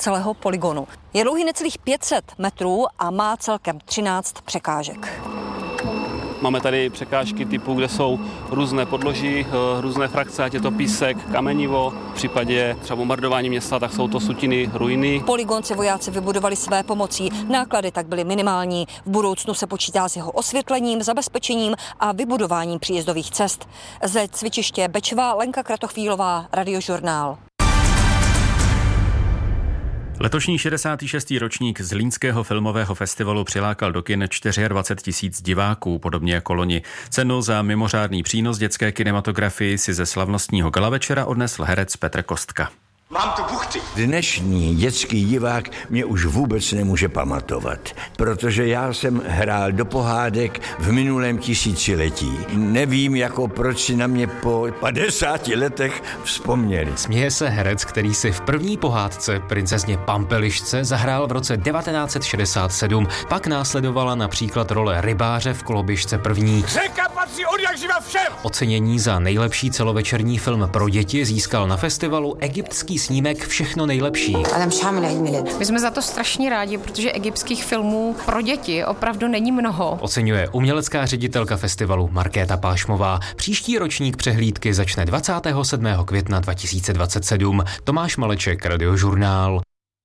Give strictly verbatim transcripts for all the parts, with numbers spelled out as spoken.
celého polygonu. Je dlouhý necelých pět set metrů a má celkem třináct překážek. Máme tady překážky typu, kde jsou různé podloží, různé frakce, ať je to písek, kamenivo. V případě třeba bombardování města, tak jsou to sutiny, ruiny. Polygon si vojáci vybudovali své pomocí. Náklady tak byly minimální. V budoucnu se počítá s jeho osvětlením, zabezpečením a vybudováním příjezdových cest. Ze cvičiště Bečva Lenka Kratochvílová, Radiožurnál. Letošní šedesátý šestý ročník Zlínského filmového festivalu přilákal do kin dvacet čtyři tisíc diváků, podobně jako loni. Cenu za mimořádný přínos dětské kinematografii si ze slavnostního gala večera odnesl herec Petr Kostka. Mám tu buchty. Dnešní dětský divák mě už vůbec nemůže pamatovat, protože já jsem hrál do pohádek v minulém tisíciletí. Nevím, jako proč si na mě po padesáti letech vzpomněli. Směje se herec, který si v první pohádce princezně Pampelišce zahrál v roce devatenáct set šedesát sedm. Pak následovala například role rybáře v Koloběžce první. Řeka patří odjakživa všem. Ocenění za nejlepší celovečerní film pro děti získal na festivalu egyptský snímek Všechno nejlepší. My jsme za to strašně rádi, protože egyptských filmů pro děti opravdu není mnoho. Oceňuje umělecká ředitelka festivalu Markéta Pášmová. Příští ročník přehlídky začne dvacátého sedmého května dva tisíce dvacet sedm. Tomáš Maleček, Radiožurnál.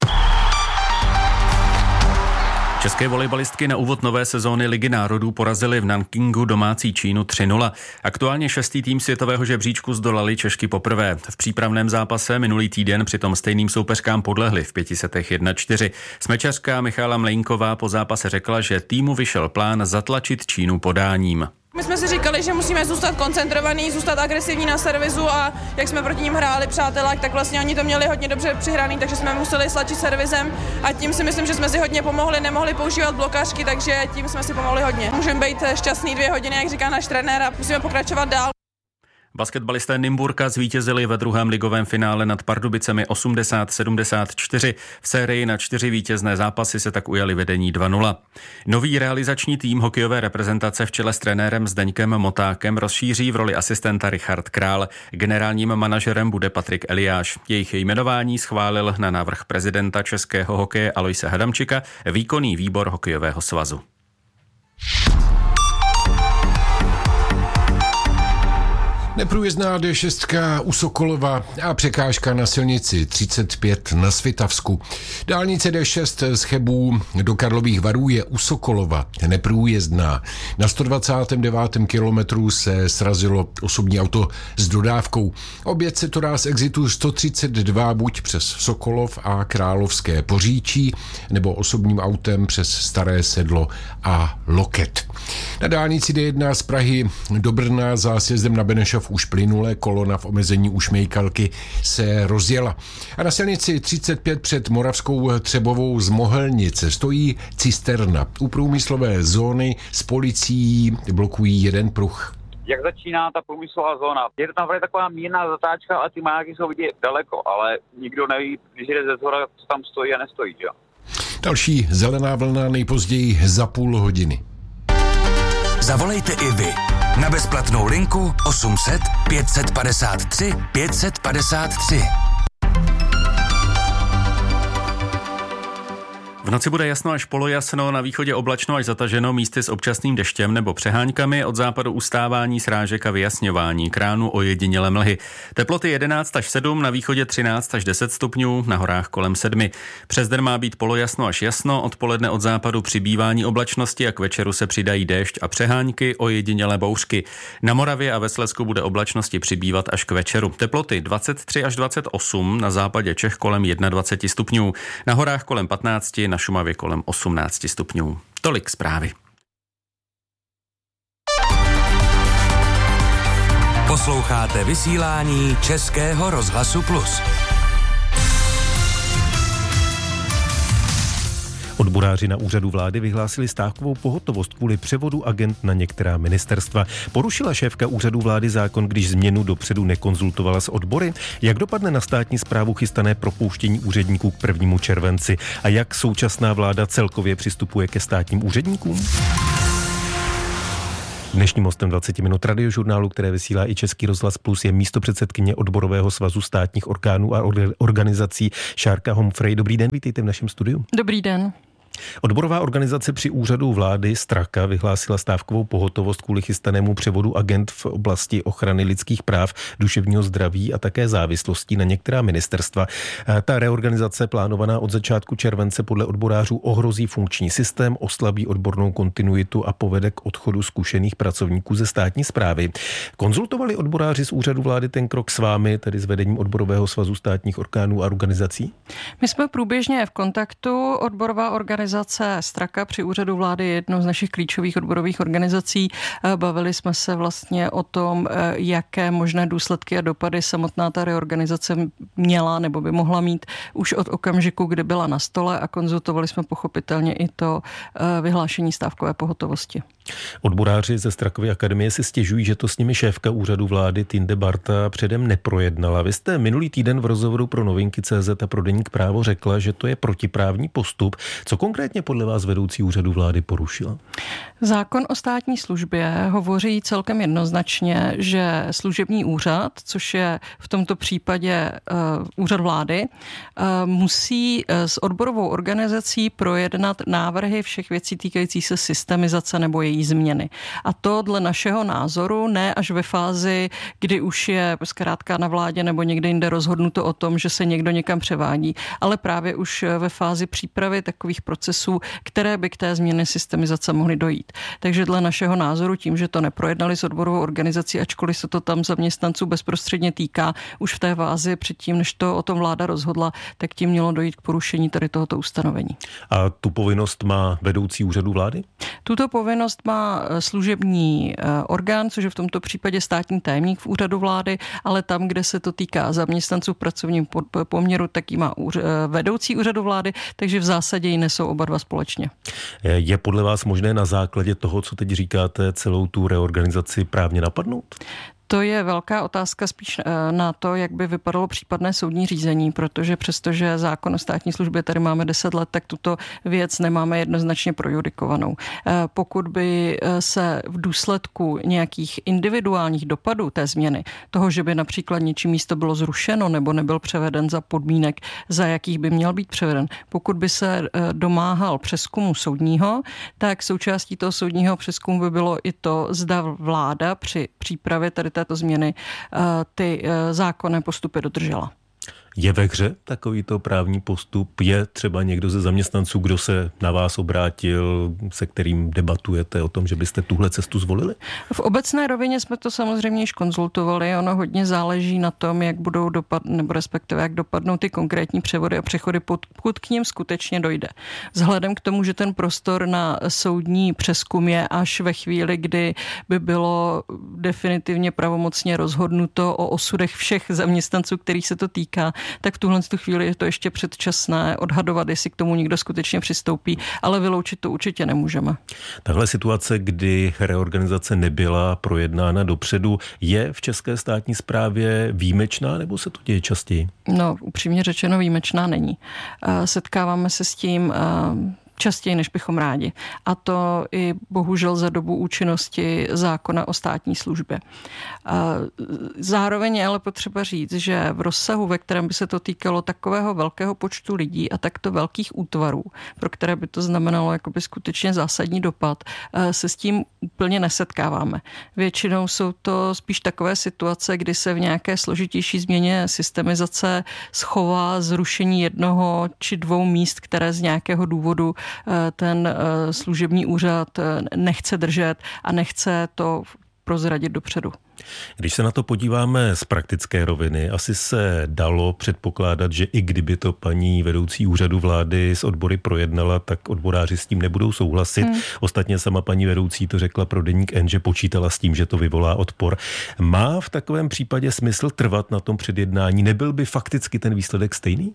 České volejbalistky na úvod nové sezóny Ligy národů porazily v Nankingu domácí Čínu tři nula. Aktuálně šestý tým světového žebříčku zdolali Češky poprvé. V přípravném zápase minulý týden přitom stejným soupeřkám podlehli v pěti setech jedna čtyři. Smečařka Michála Mlejnková po zápase řekla, že týmu vyšel plán zatlačit Čínu podáním. My jsme si říkali, že musíme zůstat koncentrovaní, zůstat agresivní na servisu a jak jsme proti ním hráli přátelák, tak vlastně oni to měli hodně dobře přihraný, takže jsme museli slačit servisem a tím si myslím, že jsme si hodně pomohli, nemohli používat blokařky, takže tím jsme si pomohli hodně. Můžeme být šťastný dvě hodiny, jak říká náš trenér, a musíme pokračovat dál. Basketbalisté Nymburka zvítězili ve druhém ligovém finále nad Pardubicemi osmdesát sedmdesát čtyři. V sérii na čtyři vítězné zápasy se tak ujali vedení dva nula. Nový realizační tým hokejové reprezentace v čele s trenérem Zdeňkem Motákem rozšíří v roli asistenta Richard Král. Generálním manažerem bude Patrik Eliáš. Jejich jmenování schválil na návrh prezidenta českého hokeje Aloise Hadamčika výkonný výbor hokejového svazu. Neprůjezdná dé šest u Sokolova a překážka na silnici třicet pět na Svitavsku. Dálnice dé šest z Chebů do Karlových Varů je u Sokolova neprůjezdná. Na sto dvacátém devátém kilometru se srazilo osobní auto s dodávkou. Oběť se to dá z exitu sto třicet dva buď přes Sokolov a Královské Poříčí, nebo osobním autem přes Staré Sedlo a Loket. Na dálnici dé jedna z Prahy do Brna za sjezdem na Benešov už plynule, kolona v omezení u Šmejkalky se rozjela. A na silnici třicet pět před Moravskou Třebovou z Mohelnice stojí cisterna. U průmyslové zóny s policií blokují jeden pruh. Jak začíná ta průmyslová zóna? Je to tam taková mírná zatáčka a ty majáky jsou vidět daleko, ale nikdo neví, když jde ze zhora, co tam stojí a nestojí. Jo? Další zelená vlna nejpozději za půl hodiny. Zavolejte i vy na bezplatnou linku osm set pět set padesát tři pět set padesát tři. V noci bude jasno až polojasno, na východě oblačno až zataženo, místy s občasným deštěm nebo přeháňkami, od západu ustávání srážek a vyjasňování, kránu ojedinělé mlhy. Teploty jedenáct až sedm, na východě třináct až deset stupňů, na horách kolem sedmi. Přes den má být polojasno až jasno, odpoledne od západu přibývání oblačnosti a k večeru se přidají déšť a přeháňky, ojedinělé bouřky. Na Moravě a ve Slezsku bude oblačnosti přibývat až k večeru. Teploty dvacet tři až dvacet osm, na západě Čech kolem dvacet jedna stupňů, na horách kolem patnáct, na Šumavě kolem osmnáct stupňů. Tolik zprávy. Posloucháte vysílání Českého rozhlasu Plus. Odboráři na úřadu vlády vyhlásili stávkovou pohotovost kvůli převodu agent na některá ministerstva. Porušila šéfka úřadu vlády zákon, když změnu dopředu nekonzultovala s odbory? Jak dopadne na státní správu chystané propouštění úředníků k prvnímu červenci? A jak současná vláda celkově přistupuje ke státním úředníkům? Dnešním hostem dvacet minut radiožurnálu, které vysílá i Český rozhlas Plus, je místopředsedkyně Odborového svazu státních orgánů a organizací Šárka Homfrey. Dobrý den, vítejte v našem studiu. Dobrý den. Odborová organizace při úřadu vlády Straka vyhlásila stávkovou pohotovost kvůli chystanému převodu agent v oblasti ochrany lidských práv, duševního zdraví a také závislostí na některá ministerstva. Ta reorganizace plánovaná od začátku července podle odborářů ohrozí funkční systém, oslabí odbornou kontinuitu a povede k odchodu zkušených pracovníků ze státní správy. Konzultovali odboráři z úřadu vlády ten krok s vámi, tedy s vedením Odborového svazu státních orgánů a organizací? My jsme průběžně v kontaktu. Odborová organizace Straka při úřadu vlády je jednou z našich klíčových odborových organizací. Bavili jsme se vlastně o tom, jaké možné důsledky a dopady samotná ta reorganizace měla nebo by mohla mít už od okamžiku, kdy byla na stole, a konzultovali jsme pochopitelně i to vyhlášení stávkové pohotovosti. Odboráři ze Strakovy akademie si stěžují, že to s nimi šéfka úřadu vlády Tinde Barta předem neprojednala. Vy jste minulý týden v rozhovoru pro Novinky tečka cé zet a pro deník Právo řekla, že to je protiprávní postup. Co konkrétně podle vás vedoucí úřadu vlády porušila? Zákon o státní službě hovoří celkem jednoznačně, že služební úřad, což je v tomto případě uh, úřad vlády, uh, musí uh, s odborovou organizací projednat návrhy všech věcí týkající se systemizace nebo její změny. A to dle našeho názoru ne až ve fázi, kdy už je zkrátka na vládě nebo někde jinde rozhodnuto o tom, že se někdo někam převádí, ale právě už ve fázi přípravy takových procesů, které by k té změně systemizace mohly dojít. Takže dle našeho názoru tím, že to neprojednali s odborovou organizací, ačkoliv se to tam zaměstnanců bezprostředně týká, už v té fázi předtím, než to o tom vláda rozhodla, tak tím mělo dojít k porušení tady tohoto ustanovení. A tu povinnost má vedoucí úřadu vlády? Tuto povinnost má služební orgán, což je v tomto případě státní tajemník v úřadu vlády, ale tam, kde se to týká zaměstnanců v pracovním poměru, tak ji má vedoucí úřadu vlády, takže v zásadě ji nesou oba dva společně. Je podle vás možné na základě toho, co teď říkáte, celou tu reorganizaci právně napadnout? To je velká otázka spíš na to, jak by vypadalo případné soudní řízení, protože přestože zákon o státní službě tady máme deset let, tak tuto věc nemáme jednoznačně projudikovanou. Pokud by se v důsledku nějakých individuálních dopadů té změny, toho, že by například něčí místo bylo zrušeno nebo nebyl převeden za podmínek, za jakých by měl být převeden, pokud by se domáhal přezkumu soudního, tak součástí toho soudního přezkumu by bylo i to, zda vláda při přípravě tady této změny ty zákonné postupy dodržela. Je ve hře takovýto právní postup? Je třeba někdo ze zaměstnanců, kdo se na vás obrátil, se kterým debatujete o tom, že byste tuhle cestu zvolili? V obecné rovině jsme to samozřejmě již konzultovali. Ono hodně záleží na tom, jak budou dopad, nebo respektive jak dopadnou ty konkrétní převody a přechody, pokud k ním skutečně dojde. Vzhledem k tomu, že ten prostor na soudní přezkum je až ve chvíli, kdy by bylo definitivně pravomocně rozhodnuto o osudech všech zaměstnanců, kterých se to týká, tak v tuhle chvíli je to ještě předčasné odhadovat, jestli k tomu někdo skutečně přistoupí, ale vyloučit to určitě nemůžeme. Tahle situace, kdy reorganizace nebyla projednána dopředu, je v české státní správě výjimečná, nebo se to děje častěji? No, upřímně řečeno výjimečná není. Setkáváme se s tím častěji, než bychom rádi. A to i bohužel za dobu účinnosti zákona o státní službě. Zároveň je ale potřeba říct, že v rozsahu, ve kterém by se to týkalo takového velkého počtu lidí a takto velkých útvarů, pro které by to znamenalo jakoby skutečně zásadní dopad, se s tím úplně nesetkáváme. Většinou jsou to spíš takové situace, kdy se v nějaké složitější změně systemizace schová zrušení jednoho či dvou míst, které z nějakého důvodu ten služební úřad nechce držet a nechce to prozradit dopředu. Když se na to podíváme z praktické roviny, asi se dalo předpokládat, že i kdyby to paní vedoucí úřadu vlády s odbory projednala, tak odboráři s tím nebudou souhlasit. Hmm. Ostatně sama paní vedoucí to řekla pro deník N, že počítala s tím, že to vyvolá odpor. Má v takovém případě smysl trvat na tom předjednání? Nebyl by fakticky ten výsledek stejný?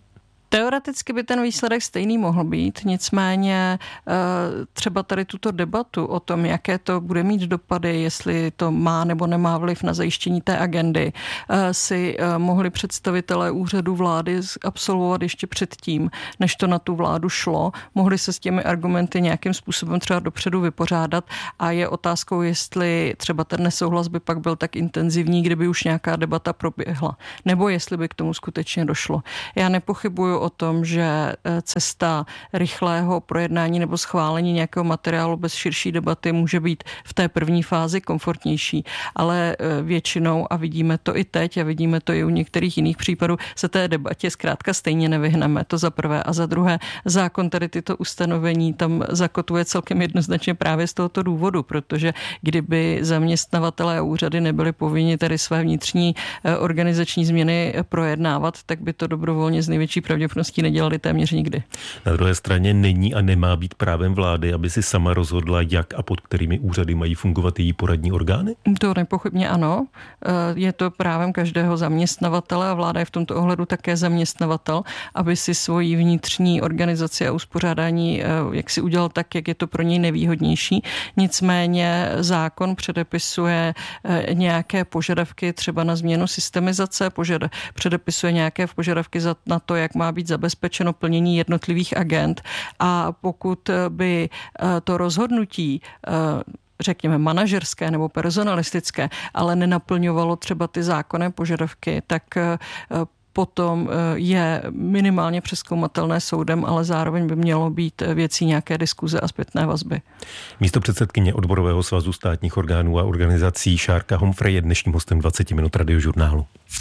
Teoreticky by ten výsledek stejný mohl být, nicméně třeba tady tuto debatu o tom, jaké to bude mít dopady, jestli to má nebo nemá vliv na zajištění té agendy, si mohli představitelé úřadu vlády absolvovat ještě předtím, než to na tu vládu šlo. Mohli se s těmi argumenty nějakým způsobem třeba dopředu vypořádat a je otázkou, jestli třeba ten nesouhlas by pak byl tak intenzivní, kdyby už nějaká debata proběhla, nebo jestli by k tomu skutečně došlo. Já nepochybuju o tom, že cesta rychlého projednání nebo schválení nějakého materiálu bez širší debaty může být v té první fázi komfortnější, ale většinou, a vidíme to i teď a vidíme to i u některých jiných případů, se té debatě zkrátka stejně nevyhneme. To za prvé. A za druhé, zákon tady tyto ustanovení tam zakotvuje celkem jednoznačně právě z tohoto důvodu, protože kdyby zaměstnavatelé a úřady nebyli povinni tady své vnitřní organizační změny projednávat, tak by to dobrovolně z největší pravděpodobností nedělali téměř nikdy. Na druhé straně není a nemá být právem vlády, aby si sama rozhodla, jak a pod kterými úřady mají fungovat její poradní orgány? To nepochybně ano. Je to právem každého zaměstnavatele a vláda je v tomto ohledu také zaměstnavatel, aby si svoji vnitřní organizaci a uspořádání jak si udělal tak, jak je to pro něj nevýhodnější. Nicméně zákon předepisuje nějaké požadavky třeba na změnu systemizace, požad, předepisuje nějaké požadavky na to, jak má být zabezpečeno plnění jednotlivých agend a pokud by to rozhodnutí řekněme manažerské nebo personalistické, ale nenaplňovalo třeba ty zákonné požadavky, tak potom je minimálně přezkoumatelné soudem, ale zároveň by mělo být věcí nějaké diskuze a zpětné vazby. Místopředsedkyně Odborového svazu státních orgánů a organizací Šárka Homfrey je dnešním hostem dvacet minut Radiožurnálu.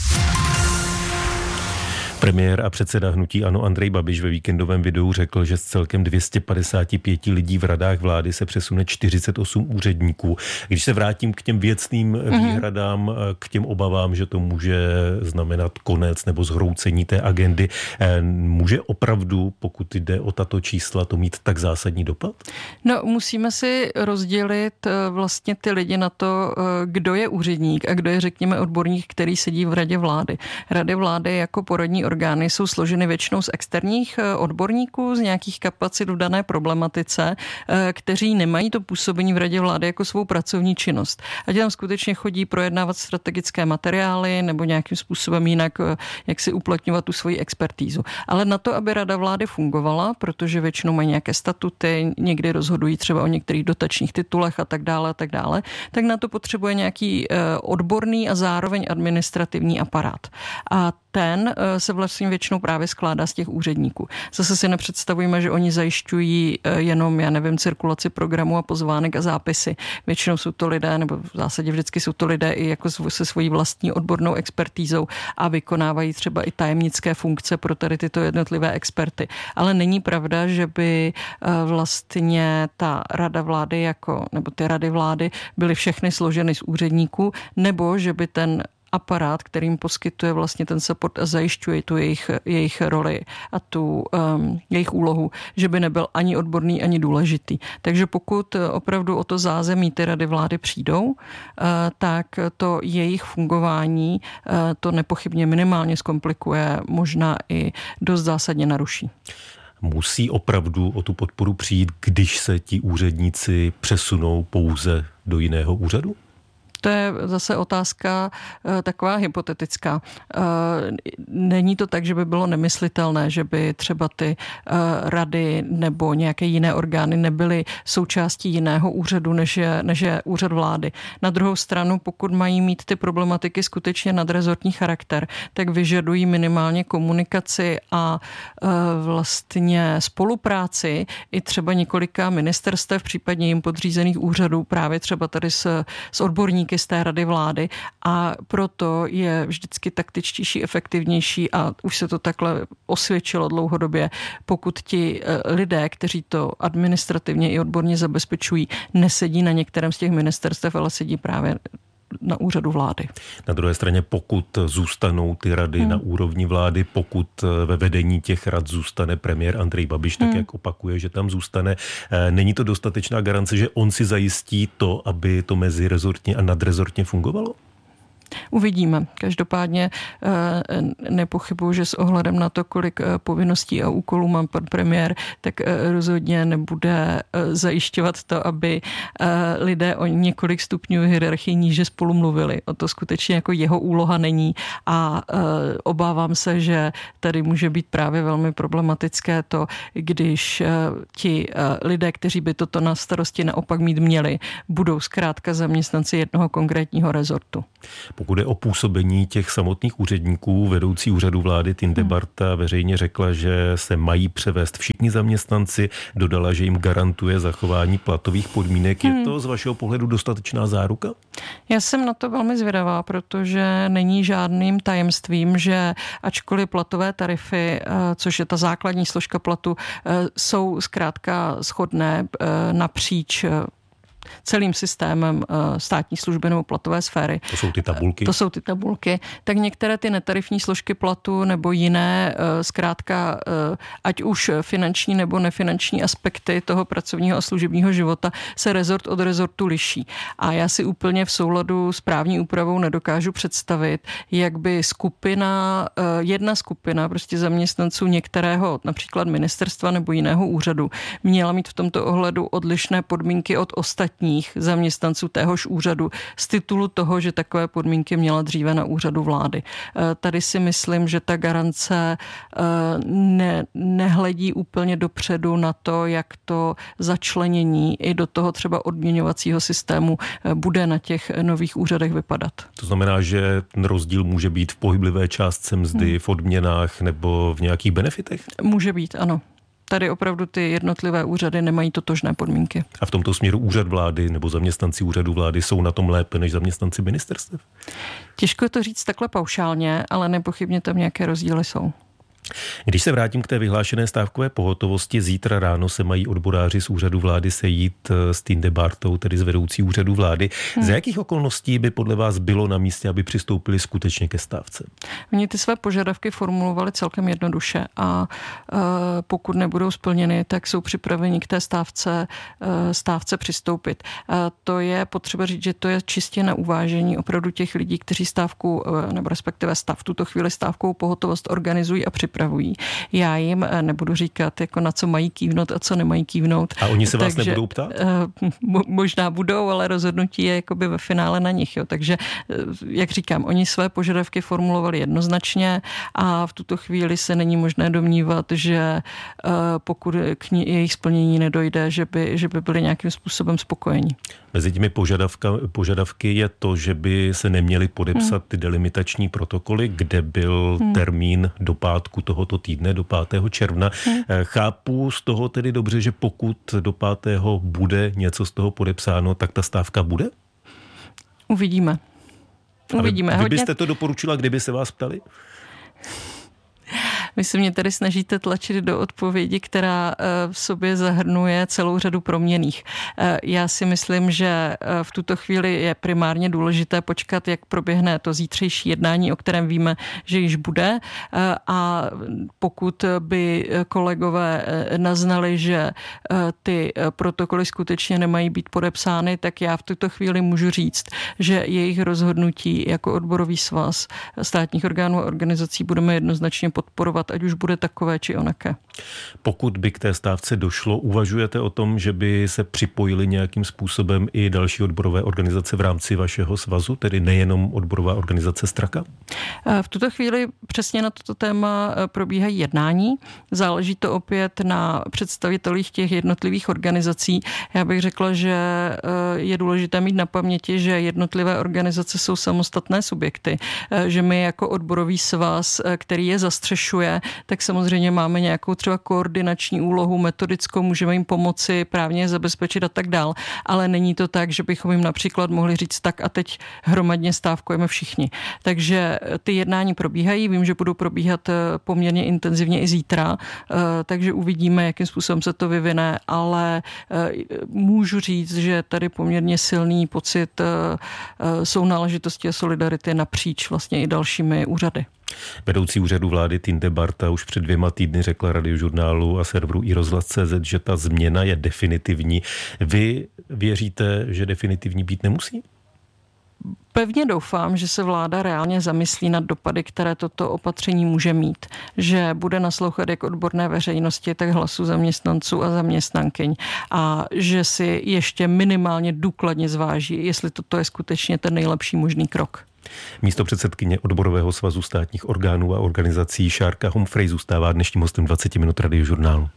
Premiér a předseda hnutí ANO Andrej Babiš ve víkendovém videu řekl, že z celkem dvě stě padesát pět lidí v radách vlády se přesune čtyřicet osm úředníků. Když se vrátím k těm věcným výhradám, k těm obavám, že to může znamenat konec nebo zhroucení té agendy, může opravdu, pokud jde o tato čísla, to mít tak zásadní dopad? No, musíme si rozdělit vlastně ty lidi na to, kdo je úředník a kdo je, řekněme, odborník, který sedí v radě vlády. Rady vlády jako poradní orgány jsou složeny většinou z externích odborníků, z nějakých kapacit v dané problematice, kteří nemají to působení v radě vlády jako svou pracovní činnost. Ať tam skutečně chodí projednávat strategické materiály nebo nějakým způsobem jinak, jak si uplatňovat tu svoji expertízu. Ale na to, aby rada vlády fungovala, protože většinou mají nějaké statuty, někdy rozhodují třeba o některých dotačních titulech a tak dále a tak dále, tak na to potřebuje nějaký odborný a zároveň administrativní aparát. A ten se vlastně většinou právě skládá z těch úředníků. Zase si nepředstavujeme, že oni zajišťují jenom, já nevím, cirkulaci programu a pozvánek a zápisy. Většinou jsou to lidé, nebo v zásadě vždycky jsou to lidé i jako se svojí vlastní odbornou expertízou a vykonávají třeba i tajemnické funkce pro tady tyto jednotlivé experty. Ale není pravda, že by vlastně ta rada vlády jako, nebo ty rady vlády byly všechny složeny z úředníků, nebo že by ten aparát, kterým poskytuje vlastně ten support a zajišťuje tu jejich, jejich roli a tu um, jejich úlohu, že by nebyl ani odborný, ani důležitý. Takže pokud opravdu o to zázemí ty rady vlády přijdou, uh, tak to jejich fungování uh, to nepochybně minimálně zkomplikuje, možná i dost zásadně naruší. Musí opravdu o tu podporu přijít, když se ti úředníci přesunou pouze do jiného úřadu? To je zase otázka e, taková hypotetická. E, není to tak, že by bylo nemyslitelné, že by třeba ty e, rady nebo nějaké jiné orgány nebyly součástí jiného úřadu, než je, než je úřad vlády. Na druhou stranu, pokud mají mít ty problematiky skutečně nadrezortní charakter, tak vyžadují minimálně komunikaci a e, vlastně spolupráci i třeba několika ministerstev, případně jim podřízených úřadů, právě třeba tady s, s odborníky z té rady vlády a proto je vždycky taktičtější, efektivnější a už se to takhle osvědčilo dlouhodobě, pokud ti lidé, kteří to administrativně i odborně zabezpečují, nesedí na některém z těch ministerstev, ale sedí právě na úřadu vlády. Na druhé straně, pokud zůstanou ty rady hmm. na úrovni vlády, pokud ve vedení těch rad zůstane premiér Andrej Babiš, tak hmm. jak opakuje, že tam zůstane, není to dostatečná garance, že on si zajistí to, aby to mezirezortně a nadrezortně fungovalo? Uvidíme. Každopádně nepochybuji, že s ohledem na to, kolik povinností a úkolů má pan premiér, tak rozhodně nebude zajišťovat to, aby lidé o několik stupňů hierarchii níže spolu mluvili. O to skutečně jako jeho úloha není a obávám se, že tady může být právě velmi problematické to, když ti lidé, kteří by toto na starosti naopak mít měli, budou zkrátka zaměstnanci jednoho konkrétního rezortu. Pokud je o působení těch samotných úředníků, vedoucí úřadu vlády Tindebarta veřejně řekla, že se mají převést všichni zaměstnanci, dodala, že jim garantuje zachování platových podmínek. Je to z vašeho pohledu dostatečná záruka? Já jsem na to velmi zvědavá, protože není žádným tajemstvím, že ačkoliv platové tarify, což je ta základní složka platu, jsou zkrátka shodné napříč celým systémem státní služby nebo platové sféry. To jsou ty tabulky. To jsou ty tabulky. Tak některé ty netarifní složky platu nebo jiné, zkrátka, ať už finanční nebo nefinanční aspekty toho pracovního a služebního života se rezort od rezortu liší. A já si úplně v souladu s právní úpravou nedokážu představit, jak by skupina, jedna skupina prostě zaměstnanců některého například ministerstva nebo jiného úřadu měla mít v tomto ohledu odlišné podmínky od ostatních zaměstnanců téhož úřadu z titulu toho, že takové podmínky měla dříve na úřadu vlády. Tady si myslím, že ta garance ne, nehledí úplně dopředu na to, jak to začlenění i do toho třeba odměňovacího systému bude na těch nových úřadech vypadat. To znamená, že ten rozdíl může být v pohyblivé částce mzdy, hmm. v odměnách nebo v nějakých benefitech? Může být, ano. Tady opravdu ty jednotlivé úřady nemají totožné podmínky. A v tomto směru úřad vlády nebo zaměstnanci úřadu vlády jsou na tom lépe než zaměstnanci ministerstev? Těžko je to říct takhle paušálně, ale nepochybně tam nějaké rozdíly jsou. Když se vrátím k té vyhlášené stávkové pohotovosti, zítra ráno se mají odboráři z úřadu vlády sejít s Tindebartou, tedy z vedoucí úřadu vlády. Hmm. Za jakých okolností by podle vás bylo na místě, aby přistoupili skutečně ke stávce? Oni ty své požadavky formulovali celkem jednoduše a e, pokud nebudou splněny, tak jsou připraveni k té stávce, e, stávce přistoupit. E, to je potřeba říct, že to je čistě na uvážení opravdu těch lidí, kteří stávku, e, nebo respektive stav v tuto chvíli stávkovou pohotovost organizují a připravují. Já jim nebudu říkat, jako na co mají kývnout a co nemají kývnout. A oni se vás takže, nebudou ptát? Možná budou, ale rozhodnutí je jakoby ve finále na nich. Jo. Takže, jak říkám, oni své požadavky formulovali jednoznačně a v tuto chvíli se není možné domnívat, že pokud k jejich splnění nedojde, že by, že by byli nějakým způsobem spokojení. Mezi těmi požadavka, požadavky je to, že by se neměly podepsat ty delimitační protokoly, kde byl hmm. termín do pátku tohoto týdne, do pátého června. Hmm. Chápu z toho tedy dobře, že pokud do pátého bude něco z toho podepsáno, tak ta stávka bude? Uvidíme. Uvidíme. Ale vy byste to doporučila, kdyby se vás ptali? Vy se mě tady snažíte tlačit do odpovědi, která v sobě zahrnuje celou řadu proměnných. Já si myslím, že v tuto chvíli je primárně důležité počkat, jak proběhne to zítřejší jednání, o kterém víme, že již bude. A pokud by kolegové naznali, že ty protokoly skutečně nemají být podepsány, tak já v tuto chvíli můžu říct, že jejich rozhodnutí jako odborový svaz státních orgánů a organizací budeme jednoznačně podporovat, ať už bude takové či onaké. Pokud by k té stávce došlo, uvažujete o tom, že by se připojili nějakým způsobem i další odborové organizace v rámci vašeho svazu, tedy nejenom odborová organizace Straka? V tuto chvíli přesně na toto téma probíhají jednání. Záleží to opět na představitelích těch jednotlivých organizací. Já bych řekla, že je důležité mít na paměti, že jednotlivé organizace jsou samostatné subjekty, že my jako odborový svaz, který je zastřešuje, tak samozřejmě máme nějakou třeba koordinační úlohu, metodickou, můžeme jim pomoci, právně zabezpečit a tak dál, ale není to tak, že bychom jim například mohli říct tak a teď hromadně stávkujeme všichni. Takže ty jednání probíhají, vím, že budou probíhat poměrně intenzivně i zítra, takže uvidíme, jakým způsobem se to vyvine, ale můžu říct, že tady poměrně silný pocit sounáležitosti a solidarity napříč vlastně i dalšími úřady. Vedoucí úřadu vlády Tindebarta už před dvěma týdny řekla Radiožurnálu a serveru iRozhlas tečka cé zet, že ta změna je definitivní. Vy věříte, že definitivní být nemusí? Pevně doufám, že se vláda reálně zamyslí nad dopady, které toto opatření může mít. Že bude naslouchat jak odborné veřejnosti, tak hlasu zaměstnanců a zaměstnankyň. A že si ještě minimálně důkladně zváží, jestli toto je skutečně ten nejlepší možný krok. Místopředsedkyně Odborového svazu státních orgánů a organizací Šárka Humphrey zůstává dnešním hostem dvacet minut Radiožurnálu.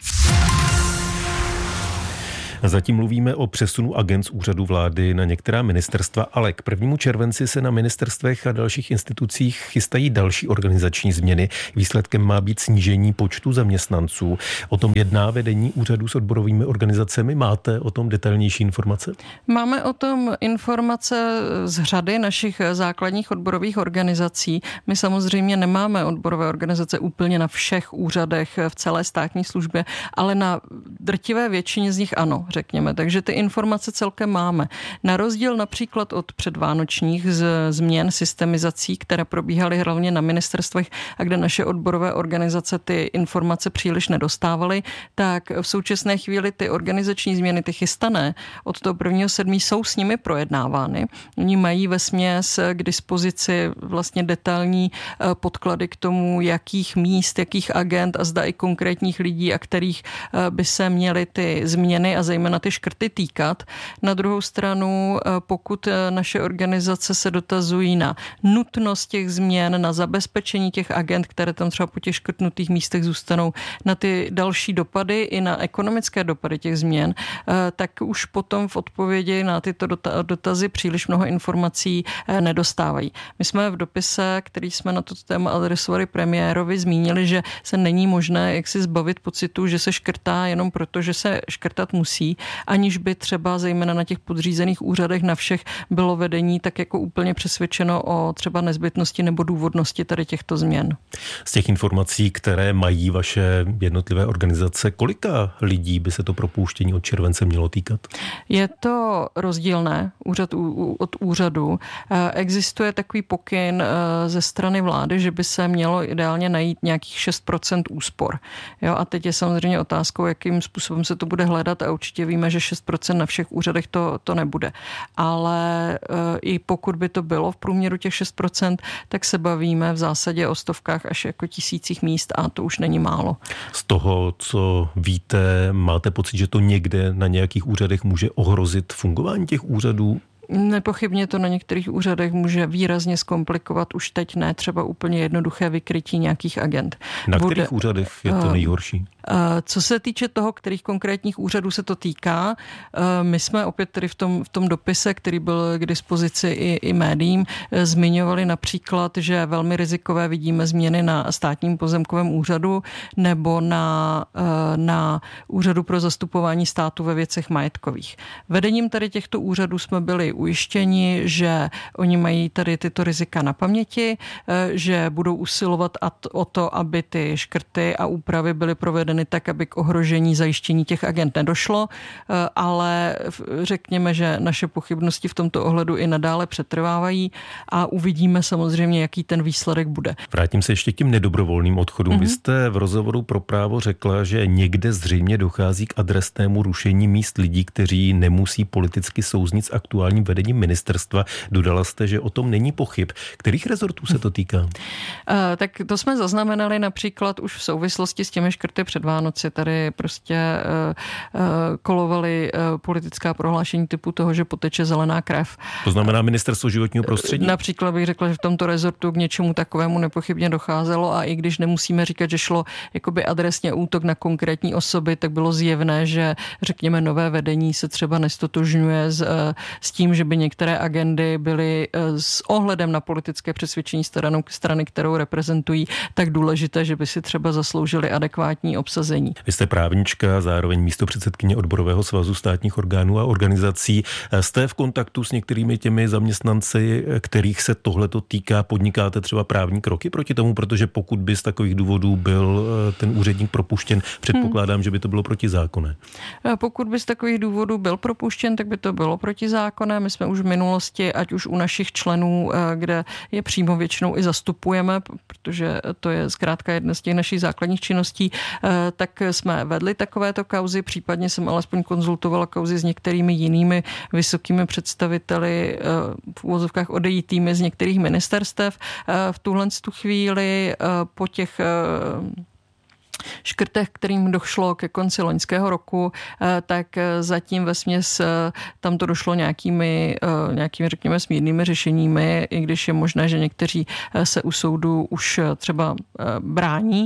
Zatím mluvíme o přesunu agent z úřadu vlády na některá ministerstva, ale k prvnímu červenci se na ministerstvech a dalších institucích chystají další organizační změny. Výsledkem má být snížení počtu zaměstnanců. O tom jedná vedení úřadu s odborovými organizacemi. Máte o tom detailnější informace? Máme o tom informace z řady našich základních odborových organizací. My samozřejmě nemáme odborové organizace úplně na všech úřadech v celé státní službě, ale na drtivé většině z nich ano, řekněme. Takže ty informace celkem máme. Na rozdíl například od předvánočních z, změn systemizací, které probíhaly hlavně na ministerstvech a kde naše odborové organizace ty informace příliš nedostávaly, tak v současné chvíli ty organizační změny, ty chystané od toho prvního sedmého jsou s nimi projednávány. Oni mají vesměs k dispozici vlastně detailní podklady k tomu, jakých míst, jakých agent a zda i konkrétních lidí, a kterých by se měly ty změny a zejména ty škrty týkat. Na druhou stranu, pokud naše organizace se dotazují na nutnost těch změn, na zabezpečení těch agent, které tam třeba po těch škrtnutých místech zůstanou, na ty další dopady i na ekonomické dopady těch změn, tak už potom v odpovědi na tyto dotazy příliš mnoho informací nedostávají. My jsme v dopise, který jsme na toto téma adresovali premiérovi, zmínili, že se není možné jak si zbavit pocitu, že se škrtá jenom proto, že se škrtat musí, aniž by třeba zejména na těch podřízených úřadech na všech bylo vedení tak jako úplně přesvědčeno o třeba nezbytnosti nebo důvodnosti tady těchto změn. Z těch informací, které mají vaše jednotlivé organizace, kolika lidí by se to propouštění od července mělo týkat? Je to rozdílné úřad od úřadu. Existuje takový pokyn ze strany vlády, že by se mělo ideálně najít nějakých šest procent úspor. Jo, a teď je samozřejmě otázkou, jakým způsobem se to bude hledat, a určitě víme, že šest procent na všech úřadech to, to nebude. Ale e, i pokud by to bylo v průměru těch šest procent, tak se bavíme v zásadě o stovkách až jako tisících míst a to už není málo. Z toho, co víte, máte pocit, že to někde na nějakých úřadech může ohrozit fungování těch úřadů? Nepochybně to na některých úřadech může výrazně zkomplikovat, už teď ne třeba úplně jednoduché vykrytí nějakých agent. Na Bude, kterých úřadech je to nejhorší? Co se týče toho, kterých konkrétních úřadů se to týká, my jsme opět tedy v tom, v tom dopise, který byl k dispozici i, i médiím, zmiňovali například, že velmi rizikové vidíme změny na státním pozemkovém úřadu nebo na, na úřadu pro zastupování státu ve věcech majetkových. Vedením tady těchto úřadů jsme byli ujištěni, že oni mají tady tyto rizika na paměti, že budou usilovat o to, aby ty škrty a úpravy byly provedeny tak, aby k ohrožení zajištění těch agent nedošlo, ale řekněme, že naše pochybnosti v tomto ohledu i nadále přetrvávají a uvidíme samozřejmě, jaký ten výsledek bude. Vrátím se ještě k těm nedobrovolným odchodům. Mm-hmm. Vy jste v rozhovoru pro Právo řekla, že někde zřejmě dochází k adresnému rušení míst lidí, kteří nemusí politicky souznit s aktuálním vedením ministerstva. Dodala jste, že o tom není pochyb. Kterých rezortů se to týká? Uh, tak to jsme zaznamenali například už v souvislosti s těmi škrty před Vánoci. Tady prostě uh, uh, kolovaly uh, politická prohlášení typu toho, že poteče zelená krev. To znamená Ministerstvo životního prostředí? Například bych řekla, že v tomto rezortu k něčemu takovému nepochybně docházelo a i když nemusíme říkat, že šlo jakoby adresně útok na konkrétní osoby, tak bylo zjevné, že řekněme nové vedení se třeba nestotožňuje s, s tím, že by některé agendy byly s ohledem na politické přesvědčení stranu, strany, kterou reprezentují, tak důležité, že by si třeba zasloužili adekvátní obsazení. Vy jste právnička, zároveň místopředsedkyně Odborového svazu státních orgánů a organizací. Jste v kontaktu s některými těmi zaměstnanci, kterých se tohleto týká? Podnikáte třeba právní kroky proti tomu, protože pokud by z takových důvodů byl ten úředník propuštěn, předpokládám, hmm. že by to bylo protizákonné. Pokud by z takových důvodů byl propuštěn, tak by to bylo protizákonné. dobře. My jsme už v minulosti, ať už u našich členů, kde je přímo většinou i zastupujeme, protože to je zkrátka jedna z těch našich základních činností, tak jsme vedli takovéto kauzy, případně jsem alespoň konzultovala kauzy s některými jinými vysokými představiteli v úvozovkách odejítými z některých ministerstev. V tuhle tu chvíli po těch škrtech, kterým došlo ke konci loňského roku, tak zatím vesměs tam to došlo nějakými, nějakými, řekněme, smírnými řešeními, i když je možné, že někteří se u soudu už třeba brání.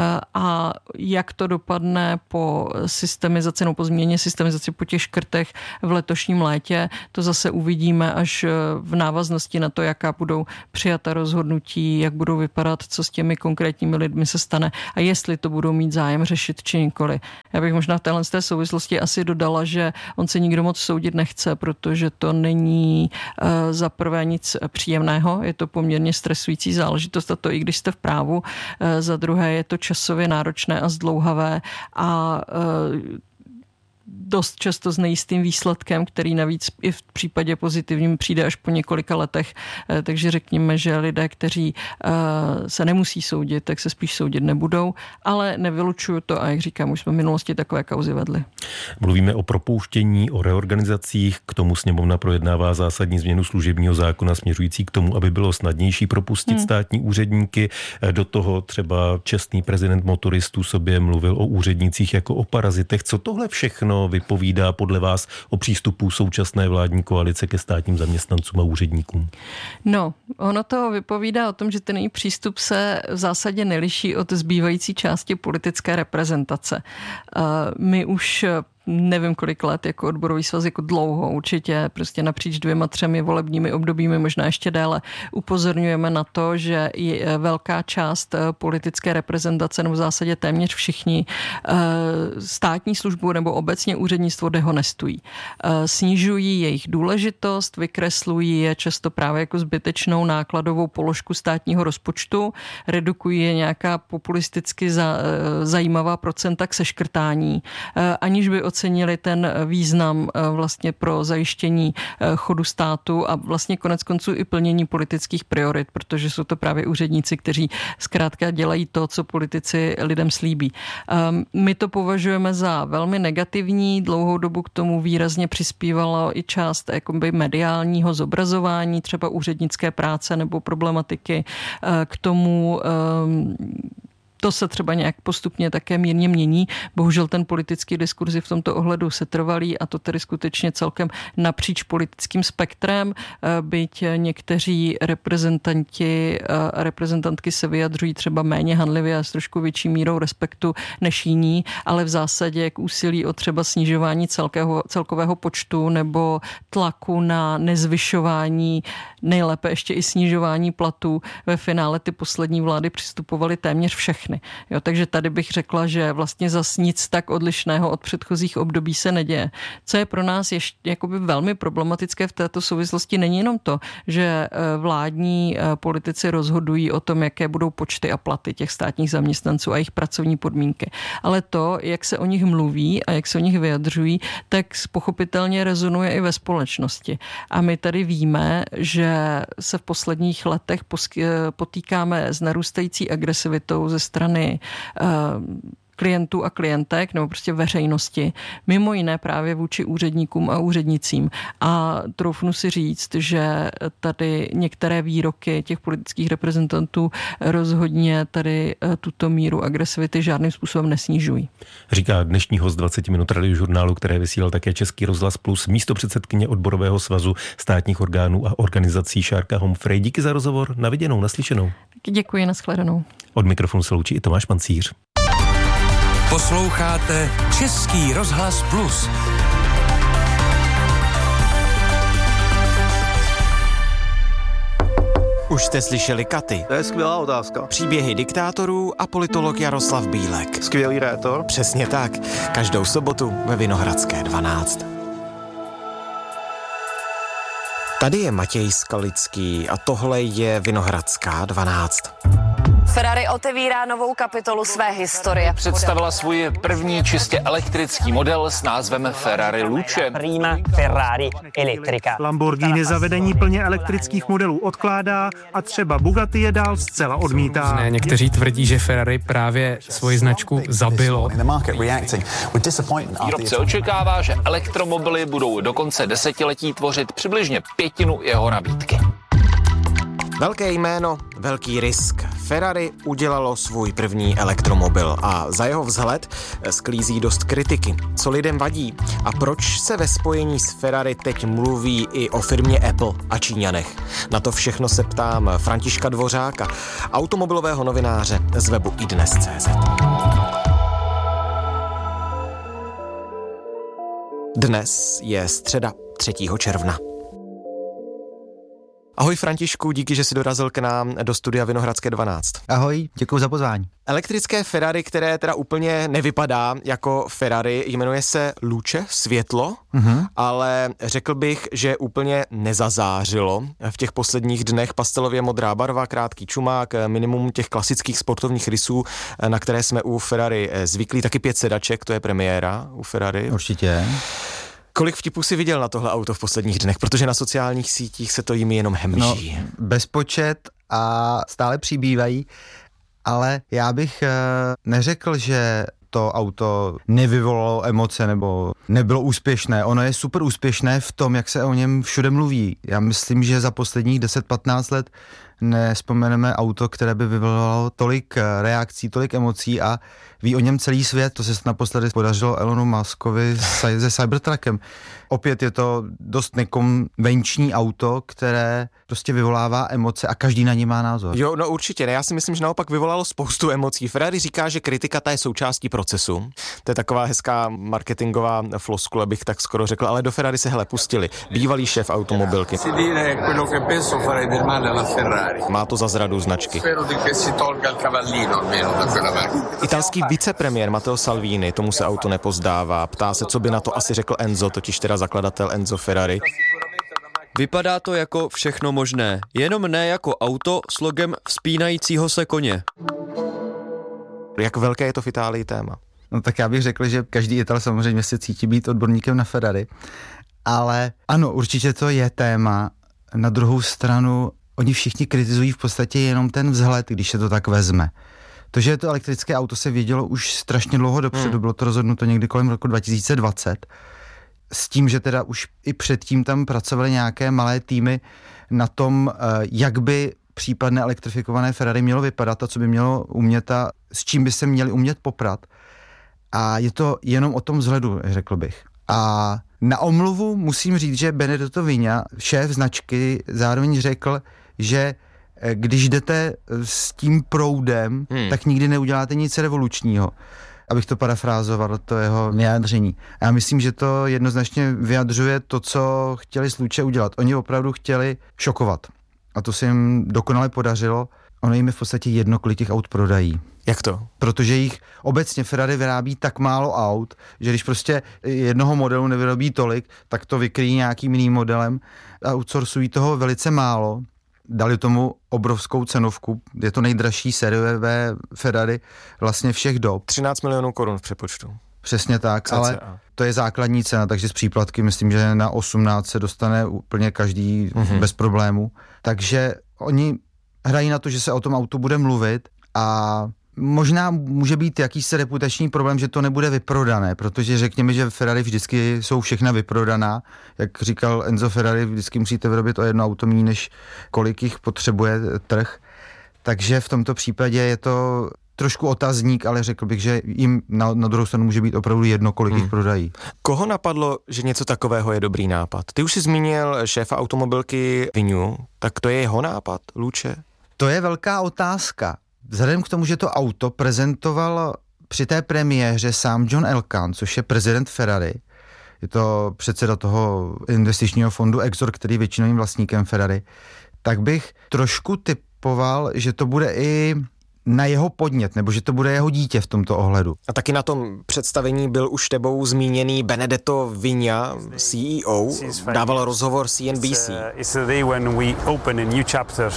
A jak to dopadne po systemizaci, no po změně systemizaci po těch škrtech v letošním létě, to zase uvidíme až v návaznosti na to, jaká budou přijata rozhodnutí, jak budou vypadat, co s těmi konkrétními lidmi se stane a jestli to budou mít zájem řešit či nikoli. Já bych možná v téhle z té souvislosti asi dodala, že on se nikdo moc soudit nechce, protože to není uh, za prvé nic příjemného, je to poměrně stresující záležitost a to i když jste v právu, uh, za druhé je to časově náročné a zdlouhavé a uh, dost často s nejistým výsledkem, který navíc i v případě pozitivním přijde až po několika letech. Takže řekněme, že lidé, kteří se nemusí soudit, tak se spíš soudit nebudou, ale nevylučuju to a jak říkám, už jsme v minulosti takové kauzy vedli. Mluvíme o propouštění, o reorganizacích, k tomu sněmovna projednává zásadní změnu služebního zákona směřující k tomu, aby bylo snadnější propustit hmm. státní úředníky. Do toho třeba čestný prezident motoristů sobě mluvil o úřednících jako o parazitech. Co tohle všechno vypovídá podle vás o přístupu současné vládní koalice ke státním zaměstnancům a úředníkům? No, ono to vypovídá o tom, že ten její přístup se v zásadě neliší od zbývající části politické reprezentace. My už nevím kolik let jako odborový svaz, jako dlouho určitě, prostě napříč dvěma, třemi volebními obdobími, možná ještě déle, upozorňujeme na to, že je velká část politické reprezentace, nebo v zásadě téměř všichni, státní službu nebo obecně úřednictvo dehonestují. Snižují jejich důležitost, vykreslují je často právě jako zbytečnou nákladovou položku státního rozpočtu, redukují je nějaká populisticky za, zajímavá procenta k seškrtání, aniž by ocenili ten význam vlastně pro zajištění chodu státu a vlastně konec konců i plnění politických priorit, protože jsou to právě úředníci, kteří zkrátka dělají to, co politici lidem slíbí. My to považujeme za velmi negativní, dlouhou dobu k tomu výrazně přispívalo i část jakoby mediálního zobrazování, třeba úřednické práce nebo problematiky k tomu. To se třeba nějak postupně také mírně mění. Bohužel ten politický diskurs je v tomto ohledu setrvalý a to tedy skutečně celkem napříč politickým spektrem, byť někteří reprezentanti a reprezentantky se vyjadřují třeba méně hanlivě a s trošku větší mírou respektu než jiní, ale v zásadě k úsilí o třeba snižování celkého, celkového počtu nebo tlaku na nezvyšování, nejlépe ještě i snižování platů. Ve finále ty poslední vlády přistupovaly téměř všechny. Jo, takže tady bych řekla, že vlastně zas nic tak odlišného od předchozích období se neděje. Co je pro nás ještě jakoby velmi problematické v této souvislosti, není jenom to, že vládní politici rozhodují o tom, jaké budou počty a platy těch státních zaměstnanců a jejich pracovní podmínky, ale to, jak se o nich mluví a jak se o nich vyjadřují, tak pochopitelně rezonuje i ve společnosti. A my tady víme, že se v posledních letech potýkáme s narůstající agresivitou ze strany klientů a klientek nebo prostě veřejnosti, mimo jiné právě vůči úředníkům a úřednicím. A troufnu si říct, že tady některé výroky těch politických reprezentantů rozhodně tady tuto míru agresivity žádným způsobem nesnižují. Říká dnešní host dvacet minut radiožurnálu, které vysílal také Český rozhlas Plus, místopředsedkyně odborového svazu státních orgánů a organizací Šárka Homfrey. Díky za rozhovor, na viděnou, naslyšenou. Děkuji, nashledanou. Od mikrofonu se loučí i Tomáš Pancíř. Posloucháte Český rozhlas Plus. Už jste slyšeli Katy? To je skvělá otázka. Příběhy diktátorů a politolog Jaroslav Bílek. Skvělý rétor. Přesně tak. Každou sobotu ve Vinohradské dvanáct. Tady je Matěj Skalický a tohle je Vinohradská dvanáct. Ferrari otevírá novou kapitolu své historie. Představila svůj první čistě elektrický model s názvem Ferrari Luce. Prima Ferrari elettrica. Lamborghini zavedení plně elektrických modelů odkládá a třeba Bugatti je dál zcela odmítá. Ne, někteří tvrdí, že Ferrari právě svoji značku zabilo. Výrobce očekává, že elektromobily budou do konce desetiletí tvořit přibližně pětinu jeho nabídky. Velké jméno, velký risk. Ferrari udělalo svůj první elektromobil a za jeho vzhled sklízí dost kritiky. Co lidem vadí a proč se ve spojení s Ferrari teď mluví i o firmě Apple a Číňanech? Na to všechno se ptám Františka Dvořáka, automobilového novináře z webu i dnes tečka cé zet. Dnes je středa třetího června. Ahoj Františku, díky, že jsi dorazil k nám do studia Vinohradské dvanáct. Ahoj, děkuji za pozvání. Elektrické Ferrari, které teda úplně nevypadá jako Ferrari, jmenuje se Luce, světlo, mm-hmm. ale řekl bych, že úplně nezazářilo. V těch posledních dnech pastelově modrá barva, krátký čumák, minimum těch klasických sportovních rysů, na které jsme u Ferrari zvyklí, taky pět sedaček, to je premiéra u Ferrari. Určitě. Kolik vtipů jsi viděl na tohle auto v posledních dnech? Protože na sociálních sítích se to jimi jenom hemží. No, bezpočet a stále přibývají, ale já bych e, neřekl, že to auto nevyvolalo emoce nebo nebylo úspěšné. Ono je super úspěšné v tom, jak se o něm všude mluví. Já myslím, že za posledních deset patnáct let nevzpomeneme auto, které by vyvolalo tolik reakcí, tolik emocí a ví o něm celý svět. To se naposledy podařilo Elonu Muskovi se Cybertruckem. Opět je to dost nekonvenční auto, které prostě vyvolává emoce a každý na ně má názor. Jo, no určitě ne. Já si myslím, že naopak vyvolalo spoustu emocí. Ferrari říká, že kritika ta je součástí procesu. To je taková hezká marketingová floskule, bych tak skoro řekl, ale do Ferrari se hele pustili. Bývalý šéf automobilky. Má to za zradu značky. Italský vicepremiér Matteo Salvini, tomu se auto nepozdává. Ptá se, co by na to asi řekl Enzo, totiž teda zakladatel Enzo Ferrari. Vypadá to jako všechno možné, jenom ne jako auto s logem vzpínajícího se koně. Jak velké je to v Itálii téma? No tak já bych řekl, že každý Ital samozřejmě se cítí být odborníkem na Ferrari, ale ano, určitě to je téma. Na druhou stranu oni všichni kritizují v podstatě jenom ten vzhled, když se to tak vezme. To, že je to elektrické auto, se vědělo už strašně dlouho dopředu, hmm. bylo to rozhodnuto někdy kolem roku dva tisíce dvacet. S tím, že teda už i předtím tam pracovaly nějaké malé týmy na tom, jak by případné elektrifikované Ferrari mělo vypadat a co by mělo umět a s čím by se měli umět poprat. A je to jenom o tom vzhledu, řekl bych. A na omluvu musím říct, že Benedetto Vigna, šéf značky, zároveň řekl, že když jdete s tím proudem, hmm. tak nikdy neuděláte nic revolučního. Abych to parafrázoval, to jeho vyjádření. A já myslím, že to jednoznačně vyjadřuje to, co chtěli s Luce udělat. Oni opravdu chtěli šokovat. A to se jim dokonale podařilo. Ono jim je v podstatě jedno, kolik těch aut prodají. Jak to? Protože jich obecně Ferrari vyrábí tak málo aut, že když prostě jednoho modelu nevyrobí tolik, tak to vykryjí nějakým jiným modelem a outsourcují toho velice málo. Dali tomu obrovskou cenovku, je to nejdražší sériové Ferrari vlastně všech dob. třináct milionů korun v přepočtu. Přesně tak, cca. Ale to je základní cena, takže z příplatky myslím, že na osmnáct se dostane úplně každý mm-hmm. bez problémů. Takže oni hrají na to, že se o tom autu bude mluvit a možná může být jakýsi reputační problém, že to nebude vyprodané, protože řekněme, že Ferrari vždycky jsou všechna vyprodaná. Jak říkal Enzo Ferrari, vždycky musíte vyrobit o jedno auto méně, než kolik jich potřebuje trh. Takže v tomto případě je to trošku otazník, ale řekl bych, že jim na, na druhou stranu může být opravdu jedno, kolik hmm. jich prodají. Koho napadlo, že něco takového je dobrý nápad? Ty už jsi zmínil šéfa automobilky Vignu, tak to je jeho nápad, Luce? To je velká otázka. Vzhledem k tomu, že to auto prezentoval při té premiéře sám John Elkann, což je prezident Ferrari, je to předseda toho investičního fondu Exor, který je většinovým vlastníkem Ferrari, tak bych trošku typoval, že to bude i na jeho podnět, nebo že to bude jeho dítě v tomto ohledu. A taky na tom představení byl už tebou zmíněný Benedetto Vigna, C E O, dával rozhovor C N B C. It's a day when we open a new chapter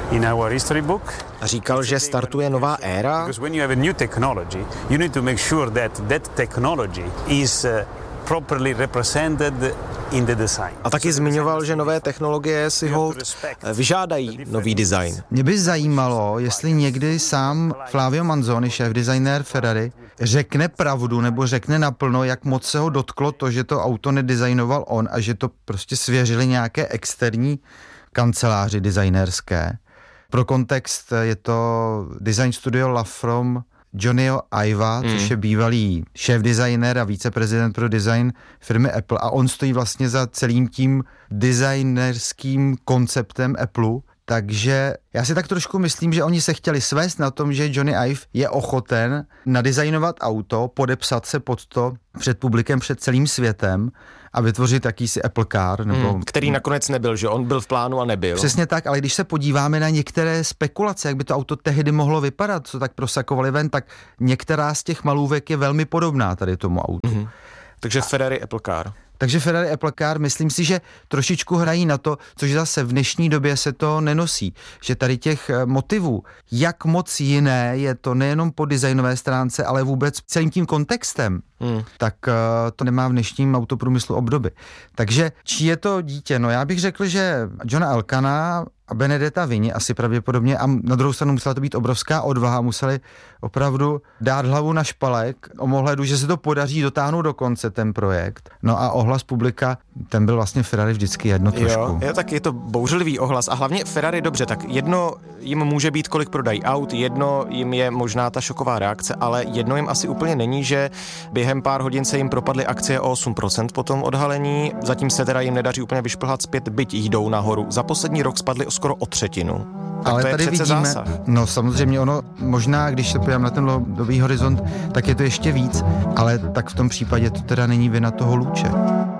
in our history book. A říkal, že startuje nová éra. Because when you have a new technology, you need to make sure that that technology is uh, properly represented in the design. A taky zmiňoval, že nové technologie si hold vyžádají nový design. Mě by zajímalo, jestli někdy sám Flavio Manzoni, šéf-designér Ferrari, řekne pravdu nebo řekne naplno, jak moc se ho dotklo to, že to auto nedizajnoval on a že to prostě svěřili nějaké externí kanceláři designérské. Pro kontext je to design studio Lafrom Johnnyho Iva, mm. což je bývalý šéf-designér a viceprezident pro design firmy Apple a on stojí vlastně za celým tím designerským konceptem Apple. Takže já si tak trošku myslím, že oni se chtěli svést na tom, že Johnny Ive je ochoten nadizajnovat auto, podepsat se pod to před publikem, před celým světem a vytvořit jakýsi Apple Car. Nebo... Hmm, který nakonec nebyl, že on byl v plánu a nebyl. Přesně tak, ale když se podíváme na některé spekulace, jak by to auto tehdy mohlo vypadat, co tak prosakovali ven, tak některá z těch malůvek je velmi podobná tady tomu autu. Hmm. Takže Ferrari Apple Car. Takže Ferrari Apple Car, myslím si, že trošičku hrají na to, což zase v dnešní době se to nenosí, že tady těch motivů, jak moc jiné je to nejenom po designové stránce, ale vůbec celým tím kontextem, hmm. tak uh, to nemá v dnešním autoprůmyslu obdoby. Takže čí je to dítě? No já bych řekl, že Johna Elkanna a Benedetta Vini asi pravděpodobně, a na druhou stranu musela to být obrovská odvaha, museli opravdu dát hlavu na špalek o ohledu, že se to podaří dotáhnout do konce ten projekt. No a ohlas publika, ten byl vlastně Ferrari vždycky jedno trošku. Jo, jo, tak je to bouřlivý ohlas a hlavně Ferrari dobře, tak jedno jim může být, kolik prodají aut, jedno jim je možná ta šoková reakce, ale jedno jim asi úplně není, že během pár hodin se jim propadly akcie o osm procent po tom odhalení, zatím se teda jim nedaří úplně vyšplhat zpět, byť jdou nahoru. Za poslední rok spadly o skoro o třetinu. Tak ale to je tady vidíme, zásah. No samozřejmě ono, možná když se podívám na ten dlouhodobý horizont, tak je to ještě víc, ale tak v tom případě to teda není vina toho Luče.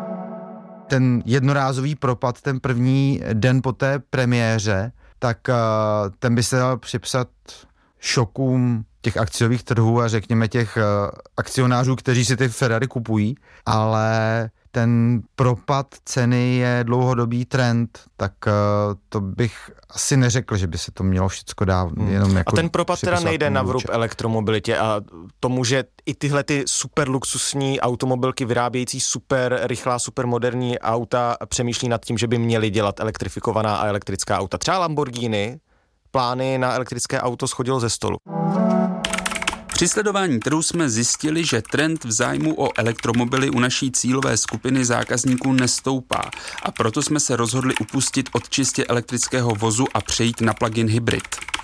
Ten jednorázový propad, ten první den po té premiéře, tak uh, ten by se dal připsat šokům těch akciových trhů a řekněme těch uh, akcionářů, kteří si ty Ferrari kupují, ale ten propad ceny je dlouhodobý trend, tak uh, to bych asi neřekl, že by se to mělo všecko dát jenom jako... A ten propad teda nejde na vrub elektromobilitě a tomu, že i tyhle ty super luxusní automobilky vyrábějící super rychlá, super moderní auta přemýšlí nad tím, že by měly dělat elektrifikovaná a elektrická auta. Třeba Lamborghini plány na elektrické auto shodilo ze stolu. Při sledování trhu jsme zjistili, že trend v zájmu o elektromobily u naší cílové skupiny zákazníků nestoupá a proto jsme se rozhodli upustit od čistě elektrického vozu a přejít na plug-in hybrid.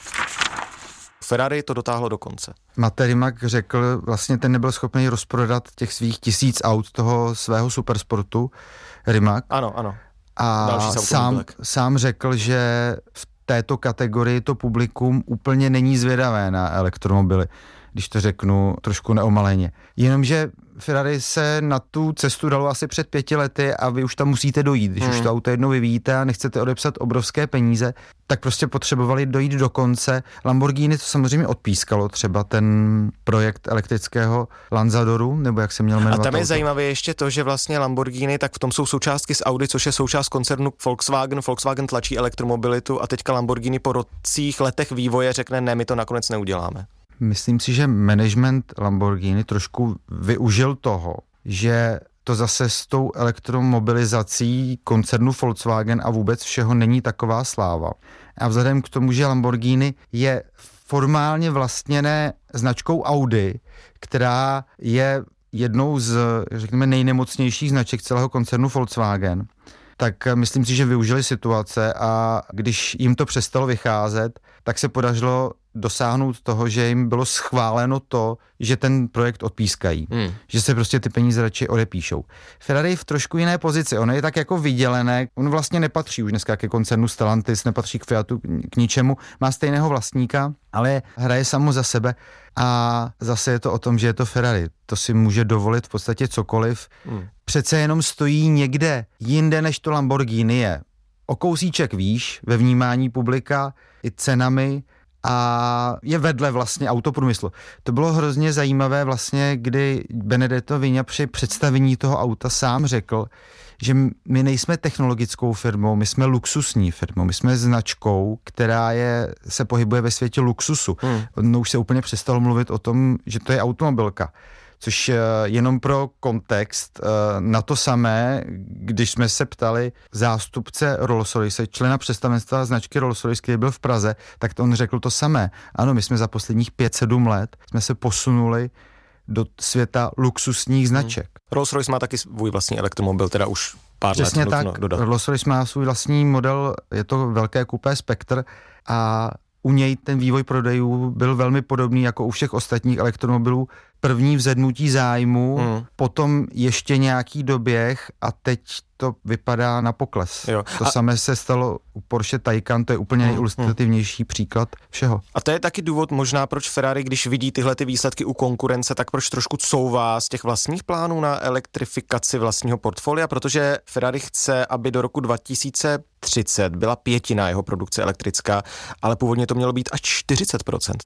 Ferrari to dotáhlo do konce. Matej Rimac řekl, vlastně ten nebyl schopný rozprodat těch svých tisíc aut toho svého supersportu Rimac. Ano, ano. A sám, sám řekl, že v této kategorii to publikum úplně není zvědavé na elektromobily, když to řeknu trošku neomaleně. Jenomže Ferrari se na tu cestu dalo asi před pěti lety a vy už tam musíte dojít. Když hmm. už to auto jednou vyvíjíte a nechcete odepsat obrovské peníze, tak prostě potřebovali dojít do konce. Lamborghini to samozřejmě odpískalo, třeba ten projekt elektrického Lanzadoru, nebo jak se měl jmenovat. A tam je auto. zajímavé ještě to, že vlastně Lamborghini, tak v tom jsou součástky z Audi, což je součást koncernu Volkswagen. Volkswagen tlačí elektromobilitu a teďka Lamborghini po rocích letech vývoje řekne, ne, my to nakonec neuděláme. Myslím si, že management Lamborghini trošku využil toho, že to zase s tou elektromobilizací koncernu Volkswagen a vůbec všeho není taková sláva. A vzhledem k tomu, že Lamborghini je formálně vlastněné značkou Audi, která je jednou z, řekněme, nejnemocnějších značek celého koncernu Volkswagen, tak myslím si, že využili situace a když jim to přestalo vycházet, tak se podařilo dosáhnout toho, že jim bylo schváleno to, že ten projekt odpískají. Hmm. Že se prostě ty peníze radši odepíšou. Ferrari je v trošku jiné pozici. Ono je tak jako vydělené. On vlastně nepatří už dneska ke koncernu Stellantis, nepatří k Fiatu, k ničemu. Má stejného vlastníka, ale hraje samo za sebe. A zase je to o tom, že je to Ferrari. To si může dovolit v podstatě cokoliv. Hmm. Přece jenom stojí někde jinde, než to Lamborghini je. O kousíček výš ve vnímání publika i cenami a je vedle vlastně autoprůmyslu. To bylo hrozně zajímavé vlastně, kdy Benedetto Vigna při představení toho auta sám řekl, že my nejsme technologickou firmou, my jsme luxusní firmou, my jsme značkou, která je, se pohybuje ve světě luxusu. Hmm. No už se úplně přestalo mluvit o tom, že to je automobilka. Což jenom pro kontext, na to samé, když jsme se ptali zástupce Rolls-Royce, člena představenstva značky Rolls-Royce, který byl v Praze, tak to on řekl to samé. Ano, my jsme za posledních pět sedm let jsme se posunuli do světa luxusních značek. Hmm. Rolls-Royce má taky svůj vlastní elektromobil, teda už pár Přesně let. Přesně tak, dodat. Rolls-Royce má svůj vlastní model, je to velké kupé Spectre a u něj ten vývoj prodejů byl velmi podobný jako u všech ostatních elektromobilů. První vzedmutí zájmu, hmm. potom ještě nějaký doběh a teď to vypadá na pokles. Jo. To a... samé se stalo u Porsche Taycan, to je úplně hmm. nejilustrativnější hmm. příklad všeho. A to je taky důvod možná, proč Ferrari, když vidí tyhle ty výsledky u konkurence, tak proč trošku couvá z těch vlastních plánů na elektrifikaci vlastního portfolia, protože Ferrari chce, aby do roku dva tisíce třicet byla pětina jeho produkce elektrická, ale původně to mělo být až čtyřicet procent.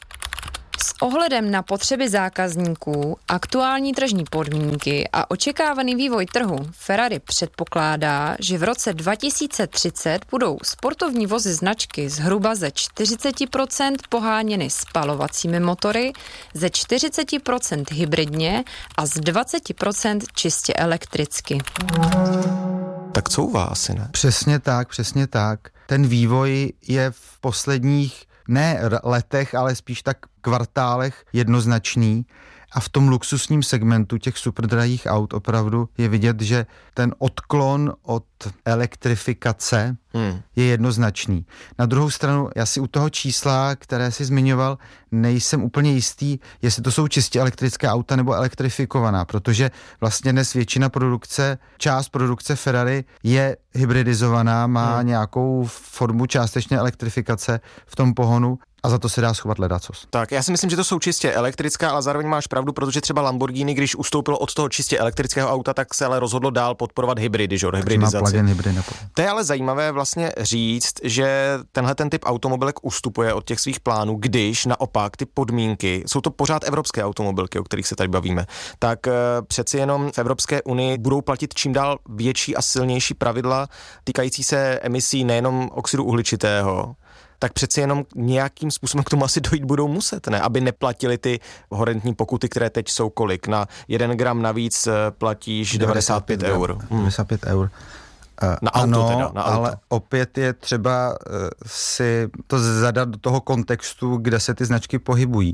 S ohledem na potřeby zákazníků, aktuální tržní podmínky a očekávaný vývoj trhu Ferrari předpokládá, že v roce dva tisíce třicet budou sportovní vozy značky zhruba ze čtyřicet procent poháněny spalovacími motory, ze čtyřicet procent hybridně a z dvacet procent čistě elektricky. Tak couvá asi, ne? Přesně tak, přesně tak. Ten vývoj je v posledních ne letech, ale spíš tak kvartálech jednoznačný a v tom luxusním segmentu těch superdrahých aut opravdu je vidět, že ten odklon od elektrifikace hmm. je jednoznačný. Na druhou stranu, já si u toho čísla, které jsi zmiňoval, nejsem úplně jistý, jestli to jsou čistě elektrická auta nebo elektrifikovaná, protože vlastně dnes většina produkce, část produkce Ferrari je hybridizovaná, má hmm. nějakou formu částečné elektrifikace v tom pohonu. A za to se dá schovat ledacos. Tak, já si myslím, že to jsou čistě elektrická, ale zároveň máš pravdu, protože třeba Lamborghini, když ustoupilo od toho čistě elektrického auta, tak se ale rozhodlo dál podporovat hybridy, že? Hybridizaci. Hybrid to je ale zajímavé vlastně říct, že tenhle ten typ automobilek ustupuje od těch svých plánů, když naopak ty podmínky, jsou to pořád evropské automobilky, o kterých se tady bavíme, tak e, přeci jenom v Evropské unii budou platit čím dál větší a silnější pravidla týkající se emisí nejenom oxidu uhličitého, tak přeci jenom nějakým způsobem k tomu asi dojít budou muset, ne? Aby neplatili ty horentní pokuty, které teď jsou kolik. Na jeden gram navíc platíš devadesát pět eur. devadesát pět eur. Na auto ano, teda, na auto. Ale opět je třeba si to zadat do toho kontextu, kde se ty značky pohybují.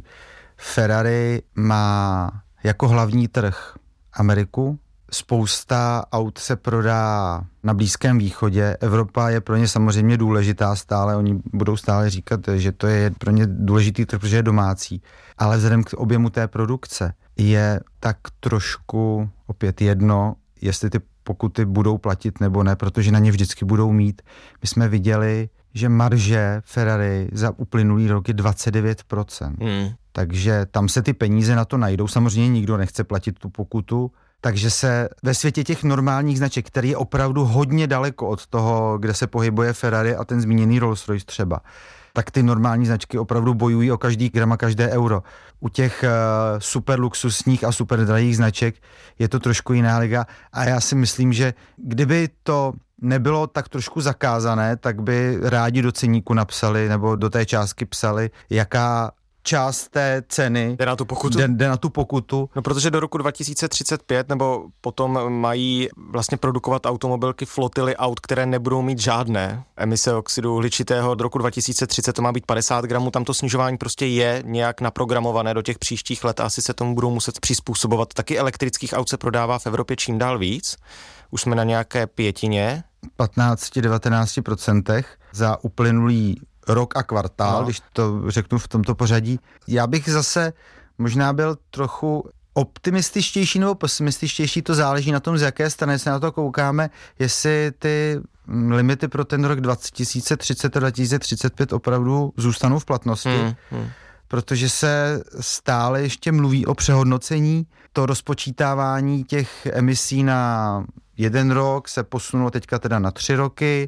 Ferrari má jako hlavní trh Ameriku, spousta aut se prodá na Blízkém východě. Evropa je pro ně samozřejmě důležitá stále, oni budou stále říkat, že to je pro ně důležitý trh, protože je domácí. Ale vzhledem k objemu té produkce je tak trošku opět jedno, jestli ty pokuty budou platit nebo ne, protože na ně vždycky budou mít. My jsme viděli, že marže Ferrari za uplynulý rok je dvacet devět procent. Hmm. Takže tam se ty peníze na to najdou. Samozřejmě nikdo nechce platit tu pokutu, takže se ve světě těch normálních značek, který je opravdu hodně daleko od toho, kde se pohybuje Ferrari a ten zmíněný Rolls-Royce třeba, tak ty normální značky opravdu bojují o každý gram a každé euro. U těch uh, super luxusních a super drahých značek je to trošku jiná liga a já si myslím, že kdyby to nebylo tak trošku zakázané, tak by rádi do ceníku napsali nebo do té částky psali, jaká část té ceny jde na tu pokutu. Jde, jde na tu pokutu. No protože do roku dva tisíce třicet pět nebo potom mají vlastně produkovat automobilky flotily aut, které nebudou mít žádné emise oxidu uhličitého. Do roku dva tisíce třicet to má být padesát gramů. Tam to snižování prostě je nějak naprogramované do těch příštích let a asi se tomu budou muset přizpůsobovat. Taky elektrických aut se prodává v Evropě čím dál víc. Už jsme na nějaké pětině. patnáct až devatenáct procent za uplynulý rok a kvartál, no. Když to řeknu v tomto pořadí. Já bych zase možná byl trochu optimističtější nebo pesimističtější, to záleží na tom, z jaké strany se na to koukáme, jestli ty limity pro ten rok dva tisíce třicet a dva tisíce třicet pět opravdu zůstanou v platnosti, hmm, hmm. protože se stále ještě mluví o přehodnocení, to rozpočítávání těch emisí na jeden rok se posunulo teďka teda na tři roky,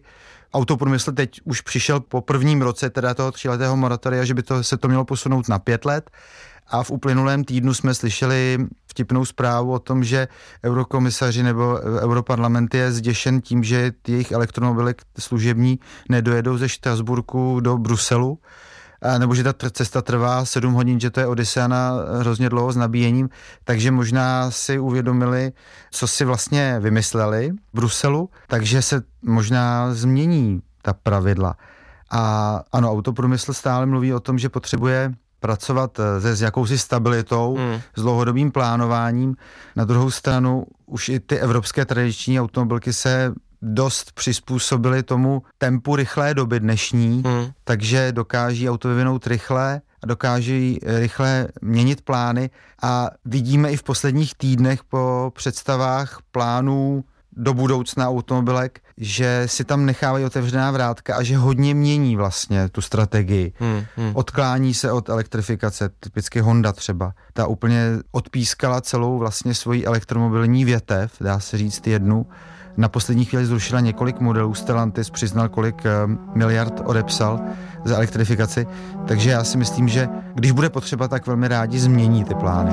autoprůmysl teď už přišel po prvním roce teda toho tříletého moratoria, že by to, se to mělo posunout na pět let. A v uplynulém týdnu jsme slyšeli vtipnou zprávu o tom, že eurokomisaři nebo europarlament je zděšen tím, že jejich elektromobily služební nedojedou ze Štrasburku do Bruselu, nebo že ta cesta trvá sedm hodin, že to je odisea na hrozně dlouho s nabíjením, takže možná si uvědomili, co si vlastně vymysleli v Bruselu, takže se možná změní ta pravidla. A ano, autoprůmysl stále mluví o tom, že potřebuje pracovat se s jakousi stabilitou, hmm. s dlouhodobým plánováním. Na druhou stranu už i ty evropské tradiční automobilky se dost přizpůsobily tomu tempu rychlé doby dnešní, hmm. takže dokáží auto vyvinout rychle a dokáží rychle měnit plány a vidíme i v posledních týdnech po představách plánů do budoucna automobilek, že si tam nechávají otevřená vrátka a že hodně mění vlastně tu strategii. Hmm, hmm. Odklání se od elektrifikace, typicky Honda třeba. Ta úplně odpískala celou vlastně svoji elektromobilní větev, dá se říct jednu. Na poslední chvíli zrušila několik modelů, Stellantis přiznal, kolik miliard odepsal za elektrifikaci, takže já si myslím, že když bude potřeba, tak velmi rádi změní ty plány.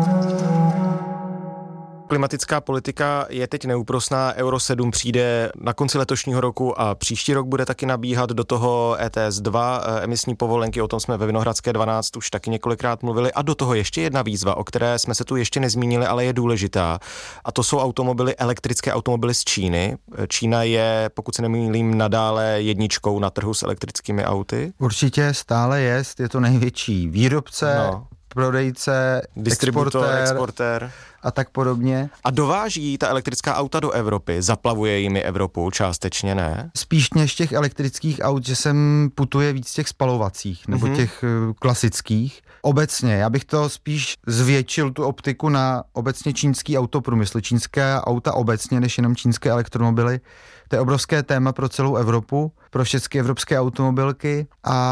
Klimatická politika je teď neúprosná, Euro sedm přijde na konci letošního roku a příští rok bude taky nabíhat do toho E T S dva, emisní povolenky, o tom jsme ve Vinohradské dvanáct už taky několikrát mluvili a do toho ještě jedna výzva, o které jsme se tu ještě nezmínili, ale je důležitá a to jsou automobily, elektrické automobily z Číny. Čína je, pokud se nemýlím, nadále jedničkou na trhu s elektrickými auty. Určitě stále je, je to největší výrobce, no. prodejce, distributor, exportér, exportér a tak podobně. A dováží ta elektrická auta do Evropy, zaplavuje jimi Evropu, částečně ne? Spíš než těch elektrických aut, že sem putuje víc těch spalovacích, nebo mm-hmm. těch uh, klasických. Obecně, já bych to spíš zvětšil tu optiku na obecně čínský autoprůmysl, čínské auta obecně, než jenom čínské elektromobily. To je obrovské téma pro celou Evropu, pro všechny evropské automobilky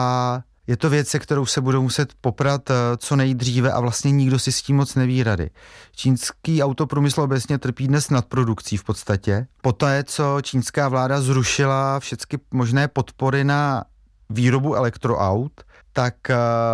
a je to věc, se kterou se budou muset poprat co nejdříve a vlastně nikdo si s tím moc neví rady. Čínský autoprůmysl obecně trpí dnes nadprodukcí v podstatě. Poté, co čínská vláda zrušila všechny možné podpory na výrobu elektroaut, tak uh,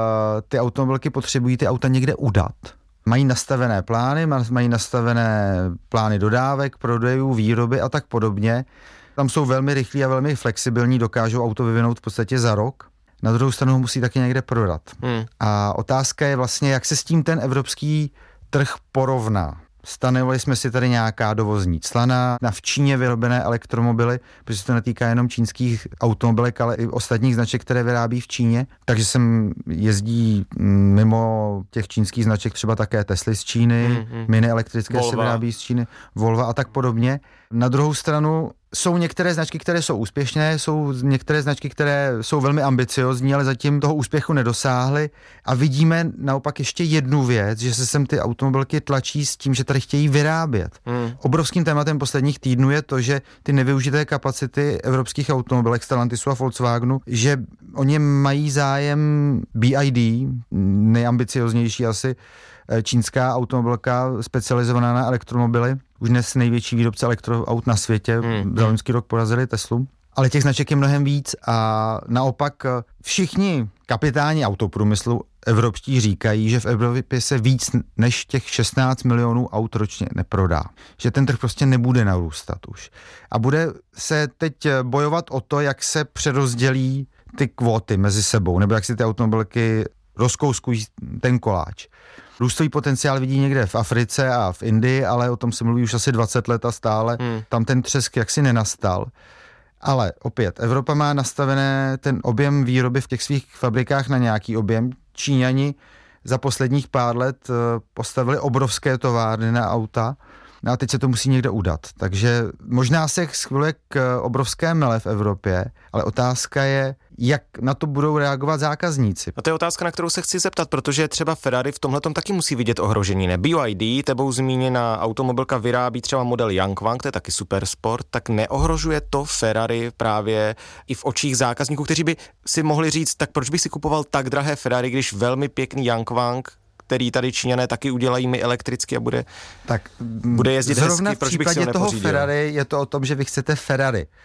ty automobilky potřebují ty auta někde udat. Mají nastavené plány, mají nastavené plány dodávek, prodejů, výroby a tak podobně. Tam jsou velmi rychlí a velmi flexibilní, dokážou auto vyvinout v podstatě za rok. Na druhou stranu ho musí taky někde prodat. Hmm. A otázka je vlastně, jak se s tím ten evropský trh porovná. Stanovili jsme si tady nějaká dovozní cla na v Číně vyrobené elektromobily, protože se to netýká jenom čínských automobilek, ale i ostatních značek, které vyrábí v Číně. Takže sem jezdí mimo těch čínských značek třeba také Tesly z Číny, hmm. mini elektrické se vyrábí z Číny, Volvo a tak podobně. Na druhou stranu jsou některé značky, které jsou úspěšné, jsou některé značky, které jsou velmi ambiciozní, ale zatím toho úspěchu nedosáhly. A vidíme naopak ještě jednu věc, že se sem ty automobilky tlačí s tím, že tady chtějí vyrábět. Hmm. Obrovským tématem posledních týdnů je to, že ty nevyužité kapacity evropských automobilek Stellantisu a Volkswagenu, že oni mají zájem B Y D, nejambicioznější asi čínská automobilka specializovaná na elektromobily, už dnes největší výrobce elektroaut na světě, hmm. za loňský rok porazili Teslu. Ale těch značek je mnohem víc a naopak všichni kapitáni autoprůmyslu evropští říkají, že v Evropě se víc než těch šestnáct milionů aut ročně neprodá. Že ten trh prostě nebude narůstat už. A bude se teď bojovat o to, jak se přerozdělí ty kvóty mezi sebou, nebo jak si ty automobilky rozkouskují ten koláč. Růstový potenciál vidí někde v Africe a v Indii, ale o tom se mluví už asi dvacet let a stále hmm. tam ten třesk jaksi nenastal. Ale opět, Evropa má nastavené ten objem výroby v těch svých fabrikách na nějaký objem. Číňani za posledních pár let postavili obrovské továrny na auta, no a teď se to musí někde udat. Takže možná se schváluje k obrovské mele v Evropě, ale otázka je, jak na to budou reagovat zákazníci. A to je otázka, na kterou se chci zeptat, protože třeba Ferrari v tomhletom taky musí vidět ohrožení. Ne? B Y D, tebou zmíněná automobilka, vyrábí třeba model Yangwang, to je taky supersport, tak neohrožuje to Ferrari právě i v očích zákazníků, kteří by si mohli říct, tak proč bych si kupoval tak drahé Ferrari, když velmi pěkný Yangwang, který tady Číňané taky udělají mi elektricky a bude, tak bude jezdit zrovna hezky, proč v bych si ho toho nepořídil? Ferrari je to o tom, že vy chcete Ferrari.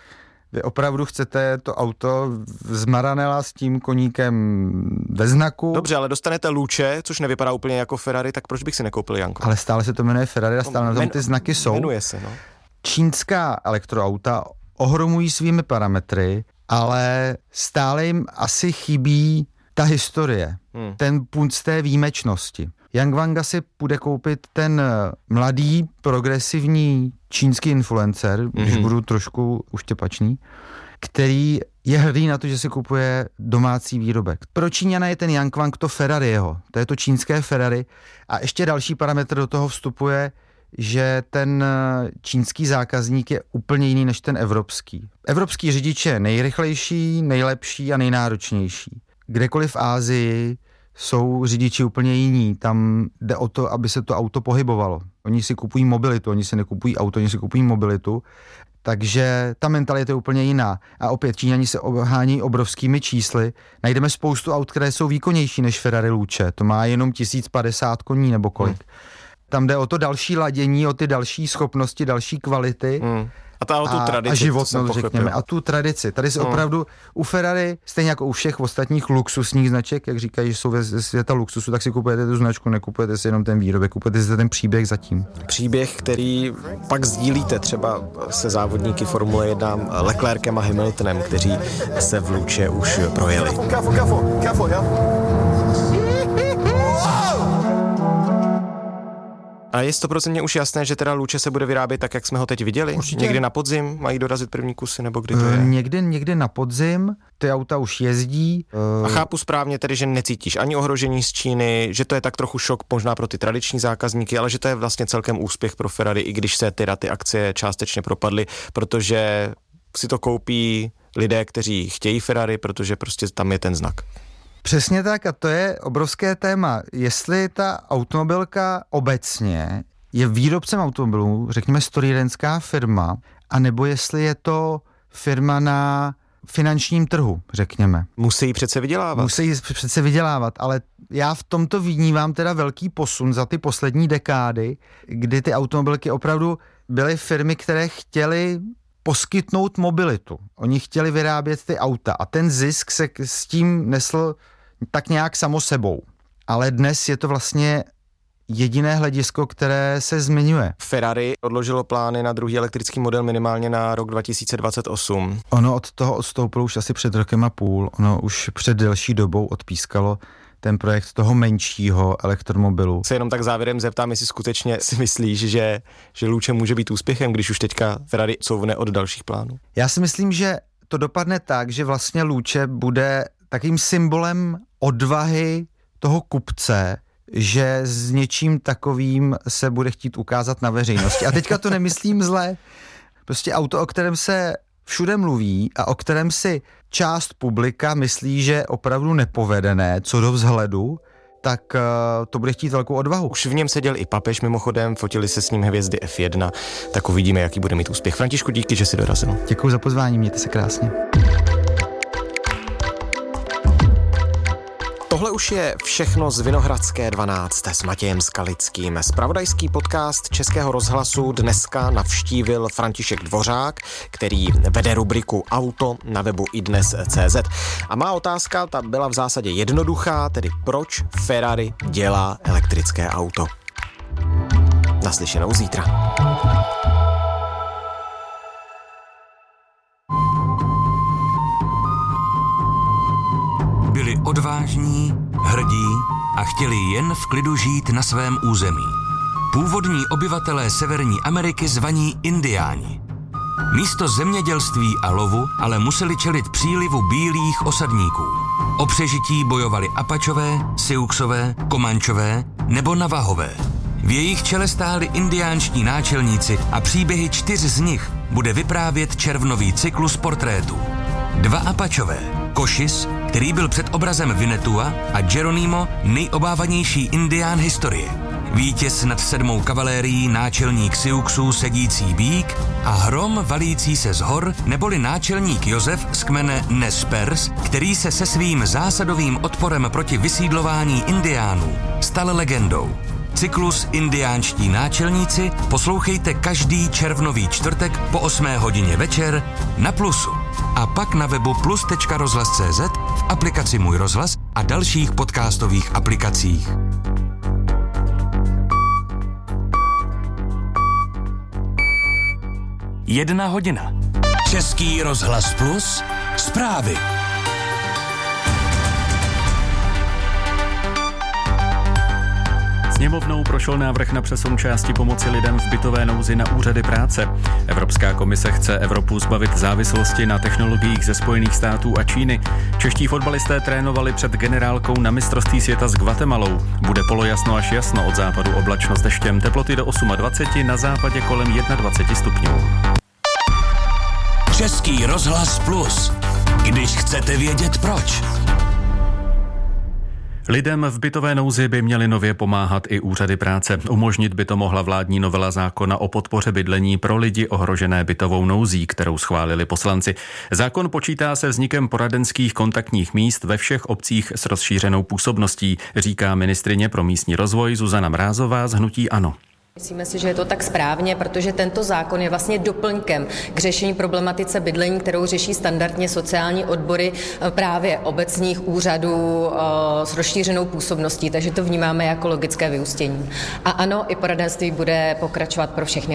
Vy opravdu chcete to auto z Maranella s tím koníkem ve znaku? Dobře, ale dostanete Luce, což nevypadá úplně jako Ferrari, tak proč bych si nekoupil Janko? Ale stále se to jmenuje Ferrari a stále no, na tom ty znaky jsou. Jmenuje se, no. Čínská elektroauta ohromují svými parametry, ale stále jim asi chybí ta historie, hmm. ten punt z té výjimečnosti. Yang Wanga si půjde koupit ten mladý, progresivní čínský influencer, mm-hmm. když budu trošku uštěpačný, který je hrdý na to, že si kupuje domácí výrobek. Pro Číňana je ten Yang Wang to Ferrari jeho, to je to čínské Ferrari a ještě další parametr do toho vstupuje, že ten čínský zákazník je úplně jiný než ten evropský. Evropský řidič je nejrychlejší, nejlepší a nejnáročnější. Kdekoliv v Asii jsou řidiči úplně jiní. Tam jde o to, aby se to auto pohybovalo. Oni si kupují mobilitu, oni si nekupují auto, oni si kupují mobilitu. Takže ta mentalita je úplně jiná. A opět Číňani se obhání obrovskými čísly. Najdeme spoustu aut, které jsou výkonnější než Ferrari Luce. To má jenom tisíc padesát koní nebo kolik. Hmm. Tam jde o to další ladění, o ty další schopnosti, další kvality. Hmm. A, ta, o tu tradici, a životnost, řekněme. A tu tradici. Tady se hmm. opravdu u Ferrari, stejně jako u všech ostatních luxusních značek, jak říkají, že jsou ve světa luxusu, tak si kupujete tu značku, nekupujete si jenom ten výrobek, kupujete si ten příběh zatím. Příběh, který pak sdílíte třeba se závodníky Formule jedna Leclerkem a Hamiltonem, kteří se v Luce už projeli. Kafo, kafo, kafo, ja. A je stoprocentně už jasné, že teda Luce se bude vyrábět tak, jak jsme ho teď viděli? Určitě. Někdy na podzim mají dorazit první kusy, nebo kdy to je? Někdy, někdy na podzim, ty auta už jezdí. A chápu správně tedy, že necítíš ani ohrožení z Číny, že to je tak trochu šok možná pro ty tradiční zákazníky, ale že to je vlastně celkem úspěch pro Ferrari, i když se teda ty akcie částečně propadly, protože si to koupí lidé, kteří chtějí Ferrari, protože prostě tam je ten znak. Přesně tak a to je obrovské téma. Jestli ta automobilka obecně je výrobcem automobilů, řekněme strojírenská firma, anebo jestli je to firma na finančním trhu, řekněme. Musí přece vydělávat. Musí přece vydělávat, ale já v tomto vnímám teda velký posun za ty poslední dekády, kdy ty automobilky opravdu byly firmy, které chtěly poskytnout mobilitu. Oni chtěli vyrábět ty auta a ten zisk se s tím nesl tak nějak samo sebou. Ale dnes je to vlastně jediné hledisko, které se zmiňuje. Ferrari odložilo plány na druhý elektrický model minimálně na rok dva tisíce dvacet osm. Ono od toho odstoupilo už asi před rokem a půl. Ono už před delší dobou odpískalo ten projekt toho menšího elektromobilu. Se jenom tak závěrem zeptám, jestli skutečně si myslíš, že, že Luce může být úspěchem, když už teďka Ferrari couvne od dalších plánů? Já si myslím, že to dopadne tak, že vlastně Luce bude takým symbolem odvahy toho kupce, že s něčím takovým se bude chtít ukázat na veřejnosti. A teďka to nemyslím zle. Prostě auto, o kterém se všude mluví a o kterém si část publika myslí, že je opravdu nepovedené co do vzhledu, tak uh, to bude chtít velkou odvahu. Už v něm seděl i papež mimochodem, fotili se s ním hvězdy F jedna, tak uvidíme, jaký bude mít úspěch. Františku, díky, že jsi dorazil. Děkuji za pozvání, mějte se krásně. Tohle už je všechno z Vinohradské dvanáct s Matějem Skalickým. Zpravodajský podcast Českého rozhlasu dneska navštívil František Dvořák, který vede rubriku Auto na webu idnes tečka cé zet. A má otázka, ta byla v zásadě jednoduchá, tedy proč Ferrari dělá elektrické auto. Naslyšenou zítra. Byli odvážní, hrdí a chtěli jen v klidu žít na svém území. Původní obyvatelé Severní Ameriky zvaní Indiáni. Místo zemědělství a lovu ale museli čelit přílivu bílých osadníků. O přežití bojovali Apačové, Siouxové, Komančové nebo Navahové. V jejich čele stáli indiánští náčelníci a příběhy čtyř z nich bude vyprávět červnový cyklus portrétů. Dva Apačové, Cochise, který byl před obrazem Winnetua, a Geronimo, nejobávanější indián historie. Vítěz nad sedmou kavalérií, náčelník Siouxů sedící bík a hrom valící se z hor, neboli náčelník Josef z kmene Nez Perce, který se se svým zásadovým odporem proti vysídlování indiánů stal legendou. cyklus Indiánští náčelníci poslouchejte každý červnový čtvrtek po osmé hodině večer na Plusu. A pak na webu plus tečka rozhlas tečka cé zet, v aplikaci Můj rozhlas a dalších podcastových aplikacích. Jedna hodina. Český rozhlas Plus. Zprávy. Sněmovnou prošel návrh na přesun části pomoci lidem v bytové nouzi na úřady práce. Evropská komise chce Evropu zbavit závislosti na technologiích ze Spojených států a Číny. Čeští fotbalisté trénovali před generálkou na mistrovství světa s Guatemalou. Bude polojasno až jasno, od západu oblačno s deštěm, teploty do dvacet osm, na západě kolem dvacet jedna stupňů. Český rozhlas Plus. Když chcete vědět proč. Lidem v bytové nouzi by měly nově pomáhat i úřady práce. Umožnit by to mohla vládní novela zákona o podpoře bydlení pro lidi ohrožené bytovou nouzí, kterou schválili poslanci. Zákon počítá se vznikem poradenských kontaktních míst ve všech obcích s rozšířenou působností, říká ministryně pro místní rozvoj Zuzana Mrázová z hnutí ANO. Myslíme si, že je to tak správně, protože tento zákon je vlastně doplňkem k řešení problematice bydlení, kterou řeší standardně sociální odbory právě obecních úřadů s rozšířenou působností, takže to vnímáme jako logické vyústění. A ano, i poradenství bude pokračovat pro všechny